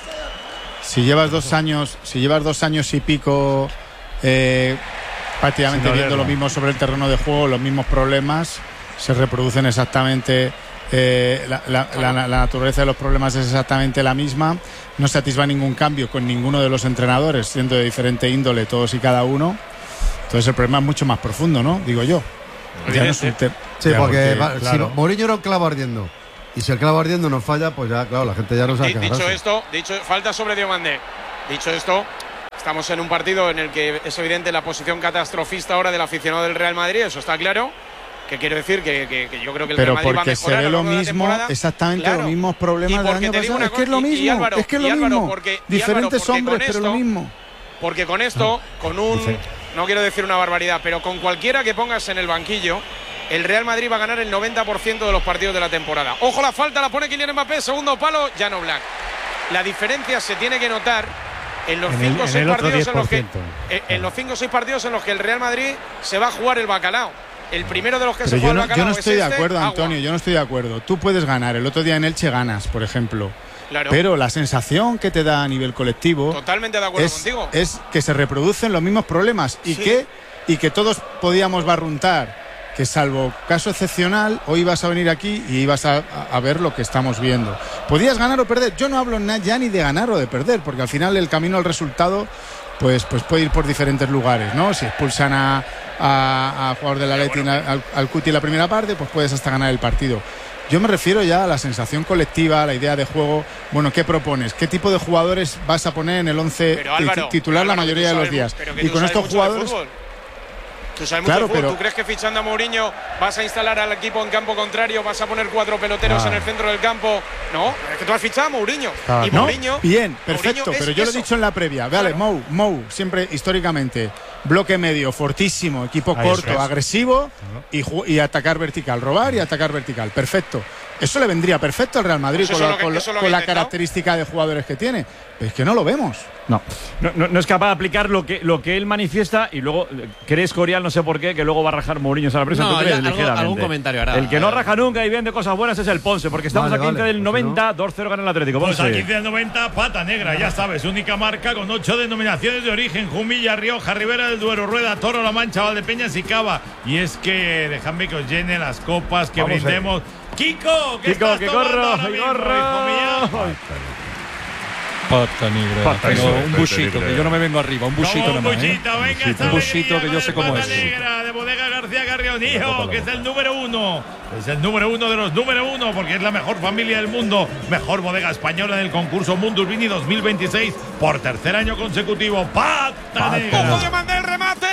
si llevas dos años, si llevas dos años y pico eh, prácticamente Sin viendo olerlo. lo mismo sobre el terreno de juego, los mismos problemas se reproducen exactamente eh, la, la, la, la naturaleza de los problemas es exactamente la misma. No se atisba ningún cambio con ninguno de los entrenadores, siendo de diferente índole todos y cada uno. Entonces el problema es mucho más profundo, ¿no? Digo yo. Ya no es un te- Sí, ya, porque, porque, va, claro. si Mourinho era un clavo ardiendo. Y si el clavo ardiendo nos falla, pues ya, claro, la gente ya no sabe Di- qué dicho agarrarse. esto, dicho falta sobre Diomandé. Dicho esto, estamos en un partido en el que es evidente la posición catastrofista ahora del aficionado del Real Madrid, eso está claro. Que quiero decir que, que, que yo creo que el Pero Real Madrid va a porque se mejorar ve a lo lo largo de la mismo, temporada. exactamente Claro. los mismos problemas Y del porque año te digo pasado. una Es que es lo cosa, y- y mismo, Álvaro, es que es lo y Álvaro, mismo. porque- y Diferentes Álvaro, porque hombres, con pero lo esto- mismo. Porque con esto, con un, no quiero decir una barbaridad, pero con cualquiera que pongas en el banquillo, el Real Madrid va a ganar el noventa por ciento de los partidos de la temporada. Ojo, la falta la pone Kylian Mbappé, segundo palo, Jan Oblak. La diferencia se tiene que notar en los En el- cinco o en seis el otro partidos en los que diez por ciento. en los cinco o seis partidos en los que el Real Madrid se va a jugar el bacalao. El primero de los que Pero se yo juega no, el bacalao yo no es estoy de este, acuerdo, agua. Antonio, yo no estoy de acuerdo. Tú puedes ganar, el otro día en Elche ganas, por ejemplo. Claro. Pero la sensación que te da a nivel colectivo Totalmente de acuerdo es, contigo. es que se reproducen los mismos problemas y, Sí. que, y que todos podíamos barruntar que salvo caso excepcional, hoy ibas a venir aquí y ibas a, a ver lo que estamos viendo. Podías ganar o perder. Yo no hablo na- ya ni de ganar o de perder, porque al final el camino al resultado pues, pues puede ir por diferentes lugares, ¿no? Si expulsan a, a, a jugador del Atleti en la- al, al Cuti en la primera parte, pues puedes hasta ganar el partido. Yo me refiero ya a la sensación colectiva, a la idea de juego. Bueno, ¿qué propones? ¿Qué tipo de jugadores vas a poner en el once Pero, Álvaro, titular Álvaro, la mayoría que tú de los sabes días? mu- pero que Y tú con sabes estos mucho de jugadores... fútbol. Tú sabes Claro, mucho de fútbol. pero- ¿Tú crees que fichando a Mourinho vas a instalar al equipo en campo contrario, vas a poner cuatro peloteros Ah. en el centro del campo? No, es que tú has fichado a Mourinho. Ah, y no, Mourinho. bien, Mourinho perfecto, es pero yo lo he eso. dicho en la previa. Vale, Mou, Mou, siempre históricamente, bloque medio, fortísimo, equipo Ahí corto, es. agresivo y, ju- y atacar vertical, robar y atacar vertical. Perfecto. Eso le vendría perfecto al Real Madrid Pues con, eso la, es lo que- con la- eso es lo con que la he intentado. característica de jugadores que tiene. Pero es que no lo vemos. No. No, no, no es capaz de aplicar lo que, lo que él manifiesta y luego eh, cree Escorial, no sé por qué, que luego va a rajar Mourinho a la prensa. No, ¿Tú crees? ya algo- Ligeramente. algún comentario hará. El que no raja nunca y vende cosas buenas es el Ponce, porque estamos Vale, a quince vale, del pues si noventa, dos cero gana el Atlético. Pues Ponce. a quince del noventa, pata negra, ya sabes, única marca con ocho denominaciones de origen: Jumilla, Rioja, Ribera del Duero, Rueda, Toro, La Mancha, Valdepeñas y Cava. Y es que dejadme que os llene las copas, que Vamos, brindemos. Kiko, ¿qué Kiko, estás que tomando corro, ahora que mismo, corro. hijo mío? Pata negra. Pata Pero negra. un buchito, que yo no me vengo arriba. Un buchito Como un nomás, ¿eh? buchito, venga, esta Un buchito alegría que con yo sé el cómo Pata es. Negra de Bodega García Carrionío, que es el número uno. Es el número uno de los número uno, porque es la mejor familia del mundo. Mejor bodega española en el concurso Mundus Vini dos mil veintiséis por tercer año consecutivo. Pata Negra. Ojo de mandar el remate.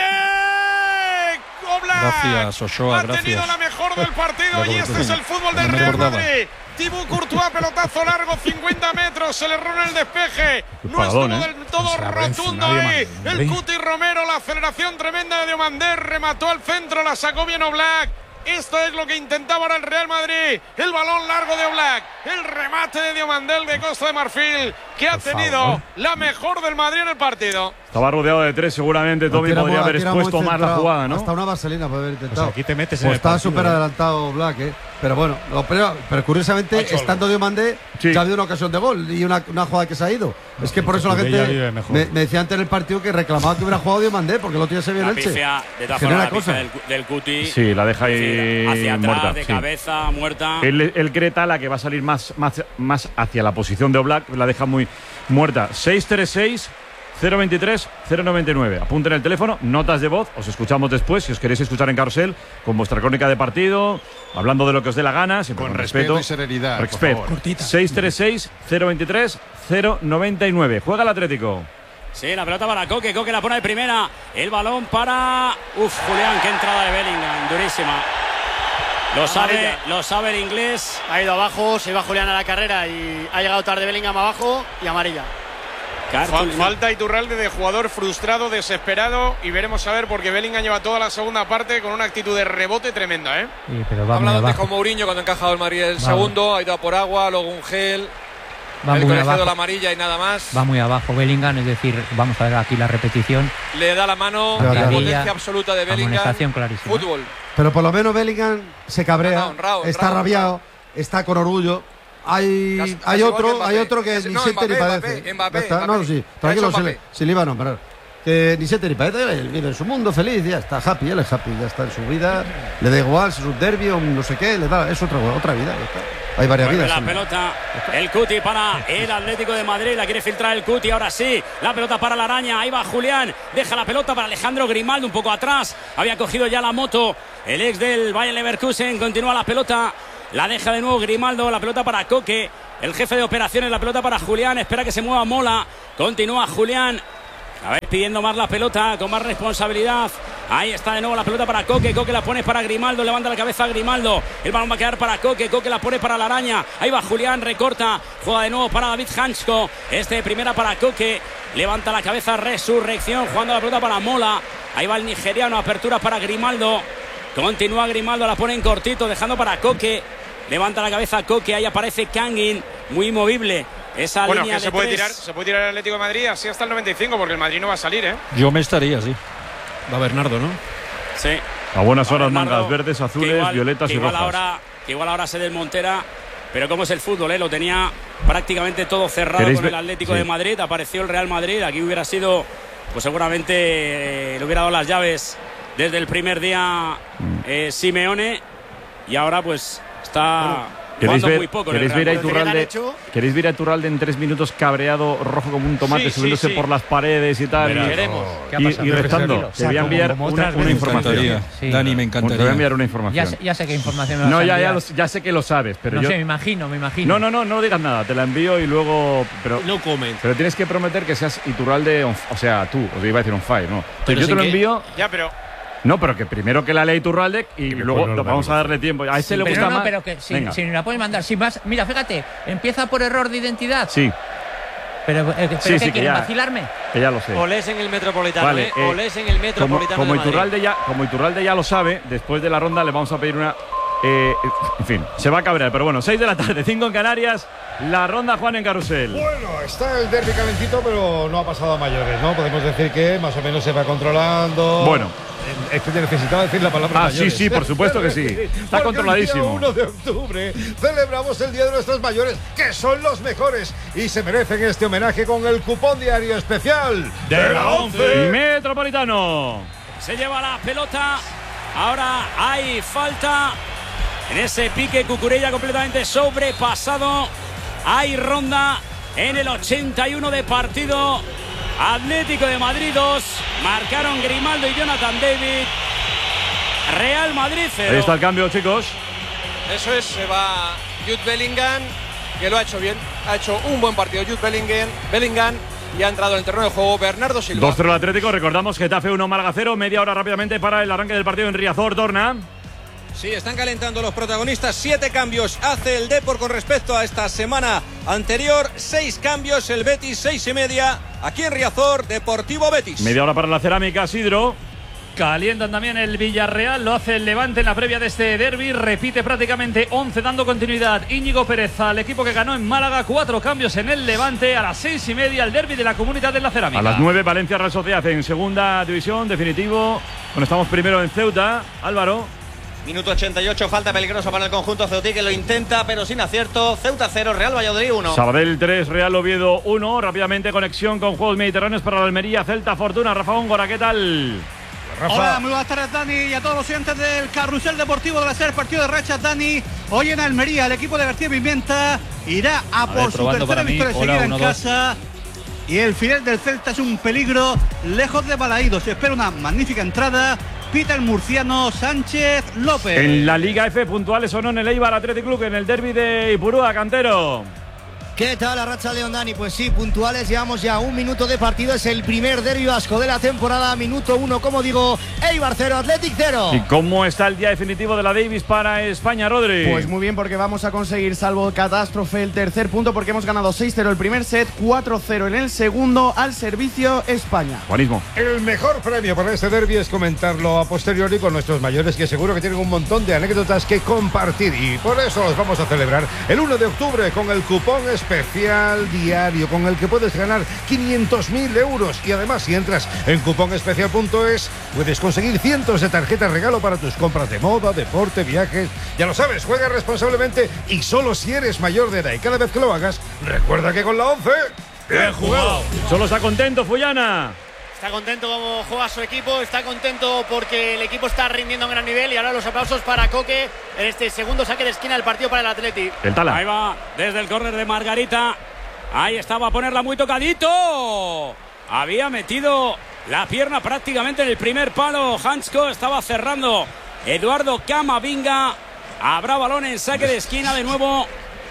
Oblak. Gracias, Ochoa, Ha gracias. tenido la mejor del partido y este es el fútbol No del me Real acordaba. Madrid. Thibaut Courtois, pelotazo largo, cincuenta metros, se le erró en el despeje. No paradón, estuvo ¿eh? del todo Pues la Renfe, rotundo nadie ahí. más. El Cuti Romero, la aceleración tremenda de Diomandé, remató al centro, la sacó bien Oblak. Esto es lo que intentaba ahora el Real Madrid. El balón largo de Oblak, el remate de Diomandé de Costa de Marfil, que ha tenido favor. la mejor del Madrid en el partido. Estaba rodeado de tres, seguramente Tommy Tira podría muy- haber tira muy expuesto más la centrado. jugada, ¿no? Hasta una vaselina puede haber intentado. Pues aquí te metes en Pues el está partido, súper ¿eh? adelantado Black, ¿eh? Pero bueno, lo pero, pero curiosamente, estando Diomandé, Sí. ya ha habido una ocasión de gol y una, una jugada que se ha ido. Es que por eso la Cucurella gente vive mejor. me, me decía antes en el partido que reclamaba que hubiera jugado Diomandé porque lo tiene bien La Elche. pifia, de todas Genera formas, la pifia cosas. del, del Cuti. Sí, la deja es decir, ahí hacia atrás, muerta. de sí. cabeza, muerta. Él, él cree Tala que va a salir más, más, más hacia la posición de Oblak, la deja muy muerta. seis tres seis, cero veintitrés, cero noventa y nueve. Apunten el teléfono, notas de voz, os escuchamos después, si os queréis escuchar en Carrusel, con vuestra crónica de partido, hablando de lo que os dé la gana, siempre con, Con respeto y serenidad, por Respeto. favor. seis tres seis, cero veintitrés, cero noventa y nueve. Juega el Atlético. Sí, la pelota para Coque, Coque la pone de primera. El balón para. Uf, Julián, qué entrada de Bellingham, durísima. Lo sabe, Amarilla. lo sabe el inglés. Ha ido abajo, se iba Julián a la carrera y ha llegado tarde Bellingham abajo y amarilla. Fal- falta Iturralde de jugador frustrado, desesperado, y veremos a ver porque Bellingham lleva toda la segunda parte con una actitud de rebote tremenda, ¿eh? Sí, pero Ha va muy hablado antes abajo. con Mourinho cuando ha encajado el Madrid el Vamos. segundo, ha ido a por agua, luego un gel, Va el muy colegiado abajo. la amarilla y nada más. Va muy abajo Bellingham, es decir, vamos a ver aquí la repetición. Le da la mano, Ya, la ya. potencia absoluta de Bellingham. Amonestación clarísima. Fútbol. Pero por lo menos Bellingham se cabrea, No, no, honrado, está honrado, rabiado, está con orgullo. Hay, Casi- hay casi igual otro, que Mbappé. hay otro que Casi- ni no, siente Mbappé, ni padece. Mbappé, Mbappé, Ya está. Mbappé. No, sí, Ha tranquilo, hecho si le, Mbappé. si le iba a nombrar. que ni siete ni parece, él vive en su mundo feliz, ya está happy, él es happy, ya está en su vida, le da igual si es un derbi o un no sé qué, le da, es otra, otra vida, ya está. Hay varias Vuelve vidas. la pelota, el Cuti para el Atlético de Madrid, la quiere filtrar el Cuti, ahora sí, la pelota para la araña, ahí va Julián, deja la pelota para Alejandro Grimaldo un poco atrás, había cogido ya la moto, el ex del Bayer Leverkusen, continúa la pelota, la deja de nuevo Grimaldo, la pelota para Coque, el jefe de operaciones, la pelota para Julián, espera que se mueva Mola, continúa Julián. A ver, pidiendo más la pelota, con más responsabilidad. Ahí está de nuevo la pelota para Coque. Coque la pone para Grimaldo, levanta la cabeza a Grimaldo. El balón va a quedar para Coque. Coque la pone para la araña. Ahí va Julián, recorta. Juega de nuevo para David Hansko. Este de primera para Coque. Levanta la cabeza, resurrección. Jugando la pelota para Mola. Ahí va el nigeriano, apertura para Grimaldo. Continúa Grimaldo, la pone en cortito, dejando para Coque. Levanta la cabeza Coque. Ahí aparece Kangin, muy movible. Esa bueno, línea que de se puede tres. tirar, se puede tirar el Atlético de Madrid así hasta el noventa y cinco, porque el Madrid no va a salir, ¿eh? Yo me estaría, sí. Va Bernardo, ¿no? Sí. A buenas horas, Bernardo, mangas verdes, azules, que igual- violetas que y igual rojas. Ahora, que igual ahora se desmontera, pero como es el fútbol, ¿eh? Lo tenía prácticamente todo cerrado ¿Queréis con el ver? Atlético Sí. de Madrid. Apareció el Real Madrid. Aquí hubiera sido, pues seguramente eh, le hubiera dado las llaves desde el primer día eh, Simeone. Y ahora, pues está. ¿Queréis jugando ver, muy poco en el ¿queréis, ver a Real Madrid. Iturralde, ¿Queréis ver a Iturralde en tres minutos cabreado, rojo como un tomate, Sí, sí, subiéndose sí. por las paredes y tal? Verás. y- Queremos. ¿Qué ha Y, pasado? y restando. O sea, Te voy a como- enviar como una, otras una veces. información. Me encantaría. Sí. Dani, me Te encantaría. voy a enviar una Ya, información. sé- ya sé qué información me vas No, a ya, ya, enviar. lo- ya sé que lo sabes, pero No yo. sé, me imagino, me imagino. No, no, no, no digas nada, te la envío y luego. Pero, No comment. pero tienes que prometer que seas Iturralde, on- o sea, tú, os iba a decir on fire, ¿no? Pero yo te sin lo que- envío. Ya, pero No, pero que primero que la lea Iturralde y luego no lo vamos a damos. darle tiempo. A este le Pero gusta no, no, más. pero que si, Venga. si la puedes mandar, si más, mira, fíjate, empieza por error de identidad. Sí, Pero, eh, pero Sí, ¿qué sí, que quieren, ya- vacilarme? que ya lo sé. Olés en el Metropolitano, Vale, ¿eh? eh, Olés en el Como, Metropolitano como de Madrid. Iturralde ya, como Iturralde ya lo sabe, después de la ronda le vamos a pedir una. eh, en fin, se va a cabrear, pero bueno, seis de la tarde, cinco en Canarias, la ronda Juan en Carrusel. Bueno, está el derbi calentito, pero no ha pasado a mayores, ¿no? Podemos decir que más o menos se va controlando. Bueno. Es que necesitaba decir la palabra Ah, sí, mayores. sí, por supuesto que sí. Está Porque controladísimo. El día uno de octubre celebramos el Día de Nuestros Mayores, que son los mejores y se merecen este homenaje con el cupón diario especial de la once. Metropolitano. Se lleva la pelota. Ahora hay falta en ese pique. Cucurella completamente sobrepasado. Hay ronda en el ochenta y uno de partido. Atlético de Madrid dos. Marcaron Grimaldo y Jonathan David. Real Madrid cero. Ahí está el cambio, chicos. Eso es, se va Jude Bellingham, que lo ha hecho bien. Ha hecho un buen partido Jude Bellingham, Bellingham y ha entrado en el terreno de juego Bernardo Silva. dos cero el Atlético, recordamos Getafe uno, Málaga cero, media hora rápidamente para el arranque del partido en Riazor, Torna. Sí, están calentando los protagonistas. Siete cambios hace el Depor con respecto a esta semana anterior. Seis cambios, el Betis, seis y media. Aquí en Riazor, Deportivo Betis. Media hora para la cerámica, Sidro. Calientan también el Villarreal, lo hace el Levante en la previa de este derbi, repite prácticamente once dando continuidad Íñigo Pérez al equipo que ganó en Málaga, cuatro cambios en el Levante, a las seis y media el derbi de la Comunidad de la Cerámica. A las nueve, Valencia Real Sociedad en segunda división, definitivo. Bueno, estamos primero en Ceuta, Álvaro. Minuto ochenta y ocho, falta peligrosa para el conjunto ceutí, que lo intenta, pero sin acierto. Ceuta cero, Real Valladolid uno. Sabadell tres, Real Oviedo uno. Rápidamente conexión con Juegos Mediterráneos para la Almería, Celta Fortuna. Rafa Góngora, ¿qué tal? Rafa. Hola, muy buenas tardes, Dani, y a todos los oyentes del Carrusel Deportivo de la SER, partido de rachas, Dani. Hoy en Almería, el equipo de García Pimienta irá a, A por ver, su probando tercera para mí. victoria Hola, seguida uno, en dos. casa. Y el final del Celta es un peligro lejos de Balaído. Se espera una magnífica entrada. Pita el murciano Sánchez López. En la Liga F, puntuales o no en el Eibar Athletic Club, en el derbi de Ipurúa, Cantero. ¿Qué tal la racha León, Dani? Pues sí, puntuales, llevamos ya un minuto de partido, es el primer derbi vasco de la temporada, minuto uno, como digo, Eibar cero, Athletic cero. ¿Y cómo está el día definitivo de la Davis para España, Rodri? Pues muy bien, porque vamos a conseguir, salvo catástrofe, el tercer punto, porque hemos ganado seis cero el primer set, cuatro cero en el segundo, al servicio España. Juanismo. El mejor premio para este derbi es comentarlo a posteriori con nuestros mayores, que seguro que tienen un montón de anécdotas que compartir, y por eso los vamos a celebrar el uno de octubre con el cupón especial diario, con el que puedes ganar quinientos mil euros, y además si entras en cupón especial punto es puedes conseguir cientos de tarjetas regalo para tus compras de moda, deporte, viajes. Ya lo sabes, juega responsablemente y solo si eres mayor de edad, y cada vez que lo hagas recuerda que con la once Bien jugado. Solo está contento, Fullana. Está contento como juega su equipo, está contento porque el equipo está rindiendo a un gran nivel y ahora los aplausos para Coque en este segundo saque de esquina del partido para el Atleti. El Tala. Ahí va, desde el córner de Margarita. Ahí estaba a ponerla muy tocadito. Había metido la pierna prácticamente en el primer palo. Hansko estaba cerrando. Eduardo Camavinga. Habrá balón en saque de esquina de nuevo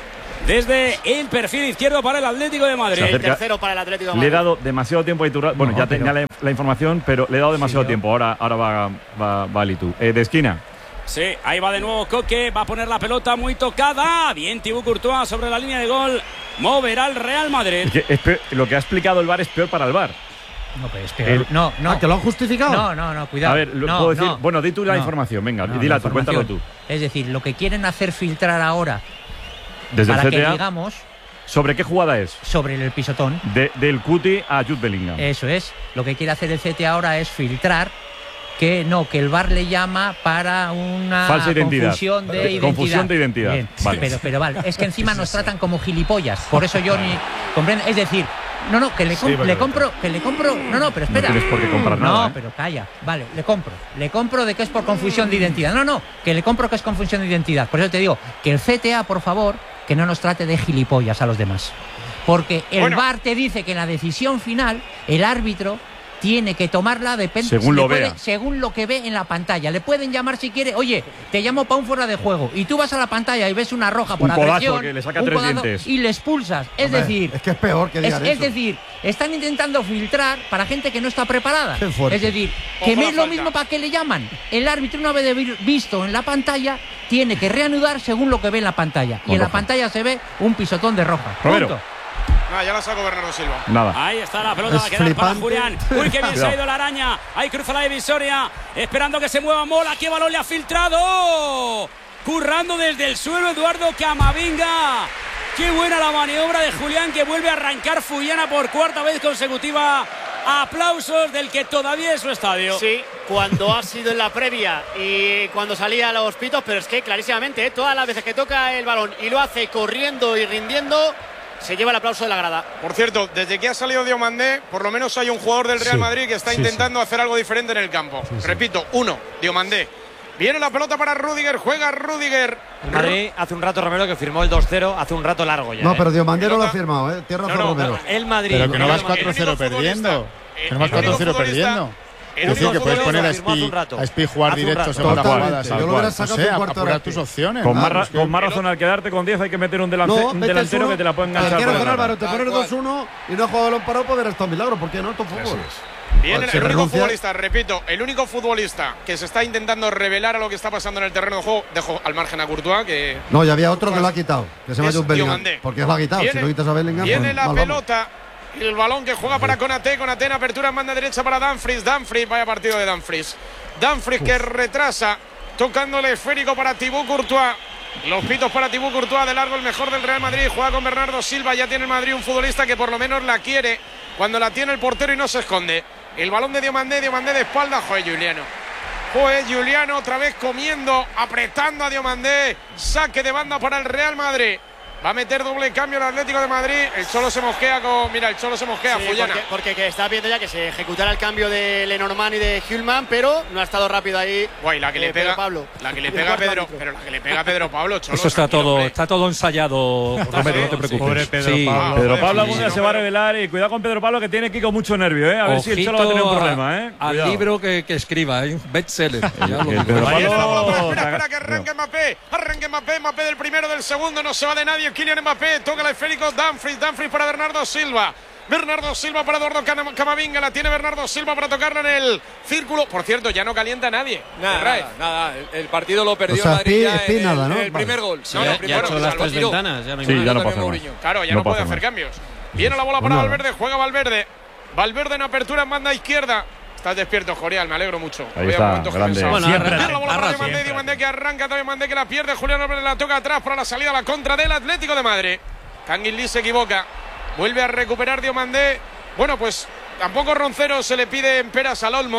desde el perfil izquierdo para el Atlético de Madrid. El tercero para el Atlético de Madrid. Le he dado demasiado tiempo a Iturralde. Bueno, No, ya pero- tenía la, la información, pero le he dado demasiado Sí, tiempo. Ahora, ahora va, va, va Litu. Eh, de esquina. Sí, ahí va de nuevo Coque, va a poner la pelota muy tocada. Bien Thibaut Courtois sobre la línea de gol. Moverá el Real Madrid. Es que es peor- lo que ha explicado el V A R es peor para el V A R. No, pero es peor. El- no, no. Ah, ¿que lo han justificado? No, no, no, cuidado. A ver, lo no, puedo decir. no. Bueno, di tú la No. información, venga, No, dila la tú, cuéntalo tú. información. Es decir, lo que quieren hacer filtrar ahora Desde para el C T A. que digamos ¿Sobre qué jugada es? sobre el pisotón. De- del Cuti a Jude Bellingham. Eso es. Lo que quiere hacer el C T A ahora es filtrar que no, que el V A R le llama para una Falsa identidad. confusión de Eh, identidad. confusión de identidad. Bien, Vale. Pero, pero vale, es que encima nos tratan como gilipollas. Por eso yo ni comprendo. Es decir, no, no, que le, com- Sí, porque le no compro, que le compro. No, no, pero espera. No tienes por qué comprar no, nada, ¿eh? pero calla. Vale, le compro. Le compro de que es por confusión de identidad. No, no, que le compro que es confusión de identidad. Por eso te digo que el C T A, por favor, que no nos trate de gilipollas a los demás. Porque el Bueno. V A R te dice que en la decisión final, el árbitro tiene que tomarla depende Según le lo puede- vea. según lo que ve en la pantalla. Le pueden llamar si quiere, oye, te llamo para un fuera de juego y tú vas a la pantalla y ves una roja por Un codazo agresión, que le saca un tres codazo dientes. y le expulsas. Es Hombre, decir, es que es peor que es, digan es eso. decir, están intentando filtrar para gente que no está preparada. Qué fuerte. Es decir, Ojo que la no es lo falta. mismo para qué le llaman. El árbitro, una vez de vi- visto en la pantalla, tiene que reanudar según lo que ve en la pantalla. Con Y en la roja. pantalla se ve un pisotón de roja. Romero. Punto. Ah, ya la sacó Bernardo Silva. Nada. Ahí está la pelota, Es va a quedar para flipante. Julián. Uy, qué bien se ha Cuidado. ido la araña. Ahí cruza la divisoria, esperando que se mueva Mola. ¿Qué balón le ha filtrado? Currando desde el suelo Eduardo Camavinga. Qué buena la maniobra de Julián, que vuelve a arrancar Fullana por cuarta vez consecutiva. Aplausos del que todavía es su estadio. Sí, cuando ha sido en la previa y cuando salía a los pitos, pero es que clarísimamente, ¿eh? Todas las veces que toca el balón y lo hace corriendo y rindiendo, se lleva el aplauso de la grada. Por cierto, desde que ha salido Diomandé, por lo menos hay un jugador del Real Sí, Madrid que está sí, intentando hacer algo diferente en el campo. Repito, uno, Diomandé. Viene la pelota para Rüdiger, juega Rüdiger. El Madrid hace un rato, Romero, que firmó el dos cero, hace un rato largo ya. No, ¿eh? pero Diomandé no lo ha Pelota. firmado, ¿eh? Tierra No, razón, no, Romero. El Madrid. Pero que no el vas Madrid. cuatro cero único perdiendo. futbolista- Que no vas el único cuatro cero futbolista- perdiendo. el Es decir, único que puedes poner a futbolista firmó hace un Spi, rato. a Spi jugar Hace un directo rato. según la Totalmente. jugada. Yo tal lo cual. hubiera No sacado sé, con cuarto apurar de tus Spi. opciones. Con, ¿no? más, ra- Es que- con más razón al quedarte con diez hay que meter un, delante- No, un vete delantero solo. que te la pueda enganchar. Cualquier por razón, la Álvaro, banda. te pones dos uno y no ha jugado balón parado, pues verás todo un milagro. ¿Por qué no? Esto es fútbol. Viene Si el único renuncia- futbolista, repito, el único futbolista que se está intentando revelar a lo que está pasando en el terreno de juego, dejo al margen a Courtois, que No, ya había otro que lo ha quitado, que se llama Es Jude Bellingham. Diomandé. Porque lo ha quitado. Viene- Si lo quitas a Bellingham, viene pues la mal vamos. pelota, el balón que juega para Konaté, Konaté en apertura en banda derecha para Dumfries, Dumfries, vaya partido de Dumfries. Dumfries que retrasa, tocándole esférico para Thibaut Courtois. Los pitos para Thibaut Courtois, de largo el mejor del Real Madrid, juega con Bernardo Silva, ya tiene el Madrid un futbolista que por lo menos la quiere cuando la tiene el portero y no se esconde. El balón de Diomandé, Diomandé de espalda, joder, Juliano. Joder, Juliano otra vez comiendo, apretando a Diomandé, saque de banda para el Real Madrid. Va a meter doble cambio el Atlético de Madrid. El Cholo se mosquea con. Mira, el Cholo se mosquea, Sí, Fullana. porque, porque que está viendo ya que se ejecutara el cambio de Lenormand y de Hülman, pero no ha estado rápido ahí. Guay, la que eh, le Pedro pega. Pablo. La que le El pega a cuarto Pedro. árbitro. Pero la que le pega a Pedro Pablo, Cholo. Eso está tranquilo, todo, hombre. está todo ensayado, Romero, no te preocupes. Pobre Pedro Sí. Pablo. Pedro Pablo Sí, algún día sí. se va a revelar y cuidado con Pedro Pablo que tiene aquí con mucho nervio, ¿eh? A ver si el Cholo va a tener un Ojito problema, ¿eh? Al Cuidado. libro que, que escriba, ¿eh? Un bestseller. Ya lo que digo. Pedro Ahí viene la bola, Pablo- espera, espera, que arranque Mbappé. Arranque Mbappé, Mbappé del primero, del segundo, no se va de nadie. Kylian Mbappé, toca el esférico, Dumfries, Dumfries para Bernardo Silva. Bernardo Silva para Eduardo Cam- Camavinga, la tiene Bernardo Silva para tocarla en el círculo. Por cierto, ya no calienta nadie. Nada, Ferraez. nada, nada. El, el partido lo perdió O sea, el Madrid Spi- ya Spi en, nada, el, ¿no? en el Vale. primer gol. Sí, No, ya- no, ya primero, ha hecho pues, las salvo tres tiro. ventanas, ya no hay Sí, más. ya no También puede hacer Mourinho. Claro, ya No no, puede pasa hacer más. cambios. Viene la bola Pues para nada. Valverde, juega Valverde. Valverde en apertura en banda izquierda. Estás despierto, Jorial, me alegro mucho. Ahí Había está, momentos que grande. pensaba. Bueno, Siempre. arra- Viene la bola arra para Diomandé, siempre. Diomandé que arranca, Diomandé que la pierde. Julián Álvarez la toca atrás para la salida a la contra del Atlético de Madrid. Canguilí se equivoca. Vuelve a recuperar Diomandé. Bueno, pues tampoco Roncero se le pide en peras al Olmo.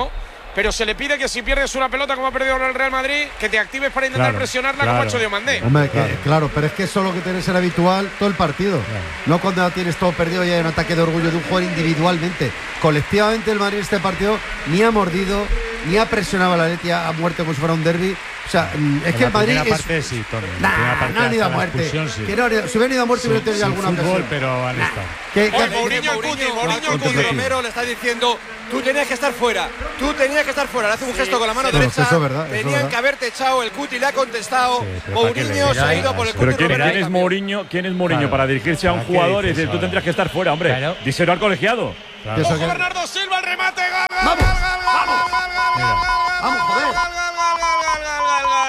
pero se le pide que si pierdes una pelota como ha perdido el Real Madrid, que te actives para intentar Claro, presionarla claro. como ha hecho Diomandé. Hombre, que- claro, pero es que eso es lo que tiene que ser habitual todo el partido. No cuando ya tienes todo perdido y hay un ataque de orgullo de un jugador individualmente. Colectivamente el Madrid en este partido ni ha mordido, ni ha presionado a la Letia a muerte como si fuera un derbi. O sea, mm, es En que la el Madrid primera es… parte sí, Tony. En Nah, la primera parte no han ido a hasta la muerte. expulsión, sí. Que no han ido- si hubieran ido a muerte hubiera tenido Sin alguna fútbol, ocasión. pero han estado. ¿Qué- qué- Oye, Mourinho, el Cuti, Mourinho, el Cuti Romero le está diciendo, tú tenías que estar fuera, tú tenías que estar fuera. Le hace un gesto con la mano Sí, derecha. eso es verdad, eso es Tenían verdad. que haberte echado. El Cuti le ha contestado. Mourinho se ha ido por el Pero Cuti ¿quién, Romero. quién es Mourinho? ¿Quién es Mourinho Claro. para dirigirse a un ¿Para qué jugador y dices decir, tú ahora? tendrías que estar fuera, hombre? Claro. Díselo al colegiado. Claro. Ojo, Bernardo Silva, el remate. ¡Gol, gol, ¡Vamos! gol, gol, gol, gol, gol, gol, Mira. gol, ¡Vamos, joder! gol, gol, gol, gol, gol, gol, gol!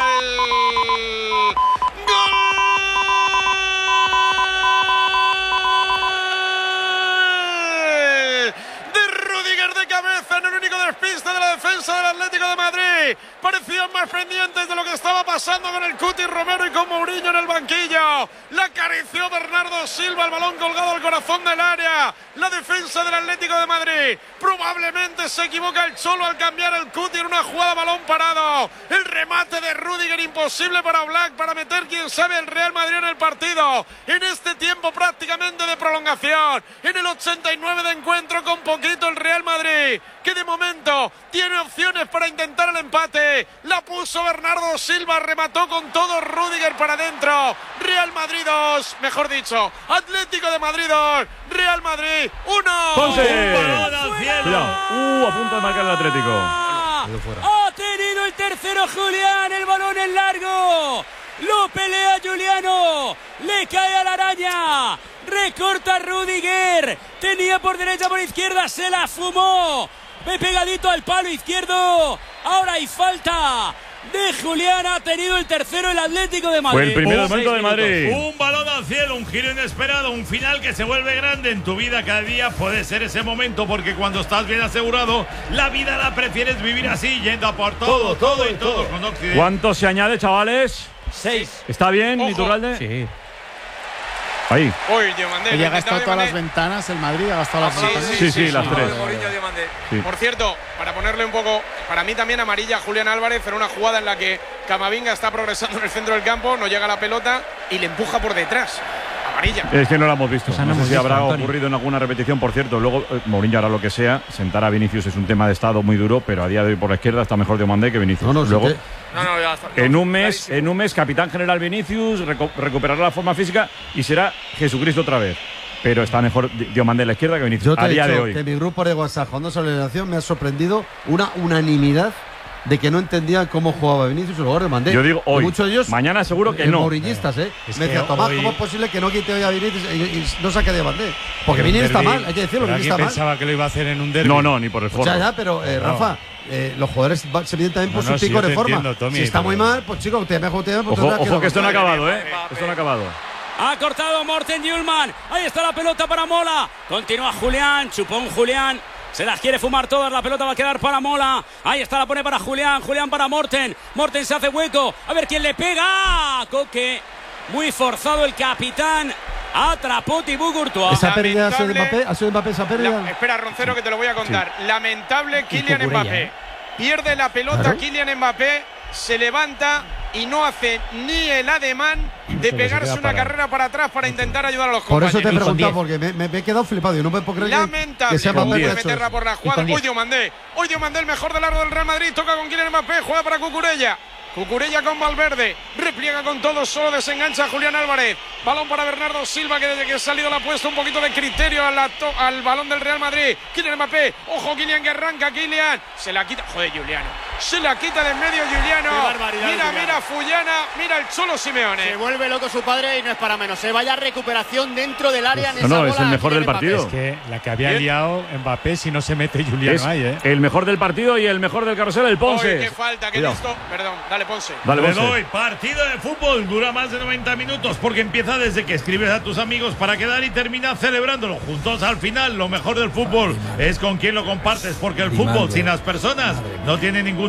¡Gol! De Rudiger de cabeza en el único despiste de la defensa del Atlético de Madrid. Parecían más pendientes de lo que estaba pasando con el Cuti Romero y con Mourinho en el banquillo. La acarició Bernardo Silva, el balón colgado al corazón del área. La defensa del Atlético de Madrid. Probablemente se equivoca el Cholo al cambiar el Cuti en una jugada balón parado. El remate de Rudiger imposible para Black, para meter quién sabe el Real Madrid en el partido. En este tiempo prácticamente de prolongación. En el ochenta y nueve de encuentro con poquito el Real Madrid, que de momento tiene opciones para intentar el empate. La puso Bernardo Silva, remató con todo Rudiger para adentro. Real Madrid dos, mejor dicho, Atlético de Madrid dos, Real Madrid uno. ¡Ponce! balón al cielo. Cuidado. Uh, a punto de marcar el Atlético. Ha tenido el tercero Julián, el balón es largo. Lo pelea Juliano, le cae a la araña, recorta Rudiger, tenía por derecha, por izquierda, se la fumó, ve pegadito al palo izquierdo, ahora hay falta de Julián, ha tenido el tercero el Atlético de Madrid. Fue el primer Oh, momento seis de Madrid. minutos. Un balón al cielo, un giro inesperado, un final que se vuelve grande en tu vida cada día. Puede ser ese momento porque cuando estás bien asegurado, la vida la prefieres vivir así, yendo a por todo, todo, y todo, con Occidente. ¿Cuánto se añade, chavales? Seis. ¿Está bien, Ojo. Iturralde? Sí. Ahí. Uy, Diomandé. Oye, ha lo gastado intentaba todas las Diomandé. ventanas el Madrid, ha gastado las Sí, ventanas. Sí, sí, las tres. De Mourinho, Diomandé. Sí. Por cierto, para ponerle un poco, para mí también amarilla Julián Álvarez en una jugada en la que Camavinga está progresando en el centro del campo, no llega la pelota y le empuja por detrás. Amarilla. Es que no lo hemos visto. Esa no No sé hemos si visto, habrá Antonio. ocurrido en alguna repetición. Por cierto, luego eh, Mourinho hará lo que sea. Sentar a Vinicius es un tema de estado muy duro, pero a día de hoy por la izquierda está mejor Diomandé que Vinicius. No, no, luego, sí No, no, ya está. en No, un mes, clarísimo. en un mes, capitán general Vinicius, reco- recuperará la forma física y será Jesucristo otra vez. Pero está mejor Di- Diomandé en la izquierda que Vinicius. Yo te A he día de dicho hoy. que mi grupo de WhatsApp, cuando salió la nación, me ha sorprendido una unanimidad de que no entendían cómo jugaba Vinicius en lugar de Mandé. Yo digo Y hoy. muchos de ellos, Mañana seguro que eh, no. mourinhistas, ¿eh? Es me que decía, Tomás, hoy- ¿cómo es posible que no quite hoy a Vinicius y, y no saque de Mandé? Porque En un Vinicius está derbi, mal, hay que decirlo, pero Vinicius ¿alguien está mal. pensaba que lo iba a hacer en un derbi? No, no, ni por el Pues foro. ya, ya, pero eh, No. Rafa, eh, los jugadores va- se miden también por No, no, su sí, pico yo de te forma. entiendo, Tommy, si está pero- muy mal, pues chico, te mejor te pues Ojo, tendrás ojo que esto no ha aguantar. acabado, ¿eh? Esto no ha acabado. Ha cortado Morten Yulman. Ahí está la pelota para Mola. Continúa Julián. Chupón Julián. Se las quiere fumar todas. La pelota va a quedar para Mola. Ahí está, la pone para Julián. Julián para Morten. Morten se hace hueco. A ver quién le pega. Coque. Muy forzado el capitán. Atrapó Thibaut Courtois. ¿Esa pérdida ha sido de Lamentable. Mbappé? ¿Ha sido de Mbappé esa pérdida? La- espera, Roncero, que te lo voy a contar. Lamentable Kylian Cucurella, Mbappé. ¿eh? Pierde la pelota Claro. Kylian Mbappé, se levanta y no hace ni el ademán de Se le pegarse queda una parado. carrera para atrás para intentar ayudar a los Por eso compañeros. te he Y con preguntado, diez. porque me, me- me he quedado flipado. Yo no me puedo creer que- Lamentable. que sea Con Mbappé que diez. ha hecho meterla eso. por la jugada. con diez. Hoy Diomandé. Hoy Diomandé, el mejor del largo del Real Madrid. Toca con Kylian Mbappé. Juega para Cucurella. Cucurella con Valverde. Repliega con todo. Solo desengancha Julián Álvarez. Balón para Bernardo Silva, que desde que ha salido le ha puesto un poquito de criterio a la to- al balón del Real Madrid. Kylian Mbappé. Ojo, Kylian que arranca. Kylian. Se la quita. Joder, Juliano. Se la quita de en medio Juliano. Qué barbaridad, Mira, Juliano. mira, Fullana. Mira el Cholo Simeone. Se vuelve loco su padre y no es para menos. Se vaya recuperación dentro del área en No, esa no, es bola el mejor del Kylian Mbappé. partido. Es que la que había Bien. liado Mbappé si no se mete Julián Es ahí, ¿eh? el mejor del partido y el mejor del carrusel, el Ponce. Oye, qué falta, qué Cuidado. listo. Perdón, dale, Ponce. Dale, Le Ponce. doy partido de fútbol, dura más de noventa minutos porque empieza desde que escribes a tus amigos para quedar y termina celebrándolo juntos al final. Lo mejor del fútbol es con quien lo compartes porque el fútbol sin las personas no tiene ningún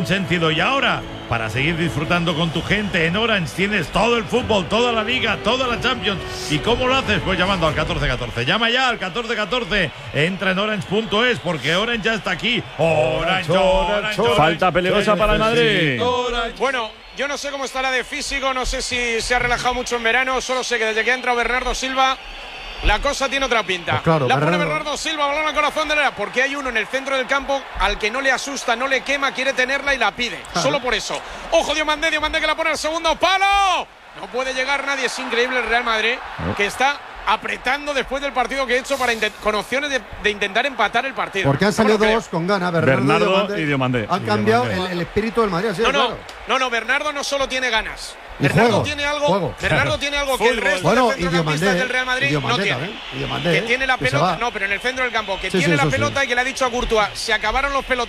ningún sentido. Y ahora, para seguir disfrutando con tu gente en Orange, tienes todo el fútbol, toda la liga, toda la Champions. ¿Y cómo lo haces? Pues llamando al catorce catorce. Llama ya al catorce catorce. Entra en orange punto es porque Orange ya está aquí. Orange, Orange, Orange. Falta peligrosa para el Madrid. Bueno, yo no sé cómo estará de físico, no sé si se ha relajado mucho en verano, solo sé que desde que ha entrado Bernardo Silva la cosa tiene otra pinta. Pues claro, la Bernardo. pone Bernardo Silva, balón al corazón de la área, porque hay uno en el centro del campo al que no le asusta, no le quema, quiere tenerla y la pide. Claro. Solo por eso. Ojo, Diomandé, Diomandé que la pone al segundo palo. No puede llegar nadie, es increíble el Real Madrid, que está apretando después del partido que ha hecho para con opciones de, de intentar empatar el partido. Porque han salido No me lo dos con ganas, Bernardo, Bernardo y y Diomandé. Han Y cambiado Diomandé. el, el espíritu del Madrid. Así No, de no, claro. no, no, Bernardo no solo tiene ganas. Y Bernardo juego, tiene algo, juego. Bernardo tiene algo que el Fútbol. resto Bueno, de y centrocampistas Diomandé, del Real Madrid y Diomandé no tiene. también, y Diomandé, Que tiene la que se pelota, va. no, pero en el centro del campo, que Sí, tiene sí, la eso sí. pelota y que le ha dicho a Courtois, se acabaron los pelotazos.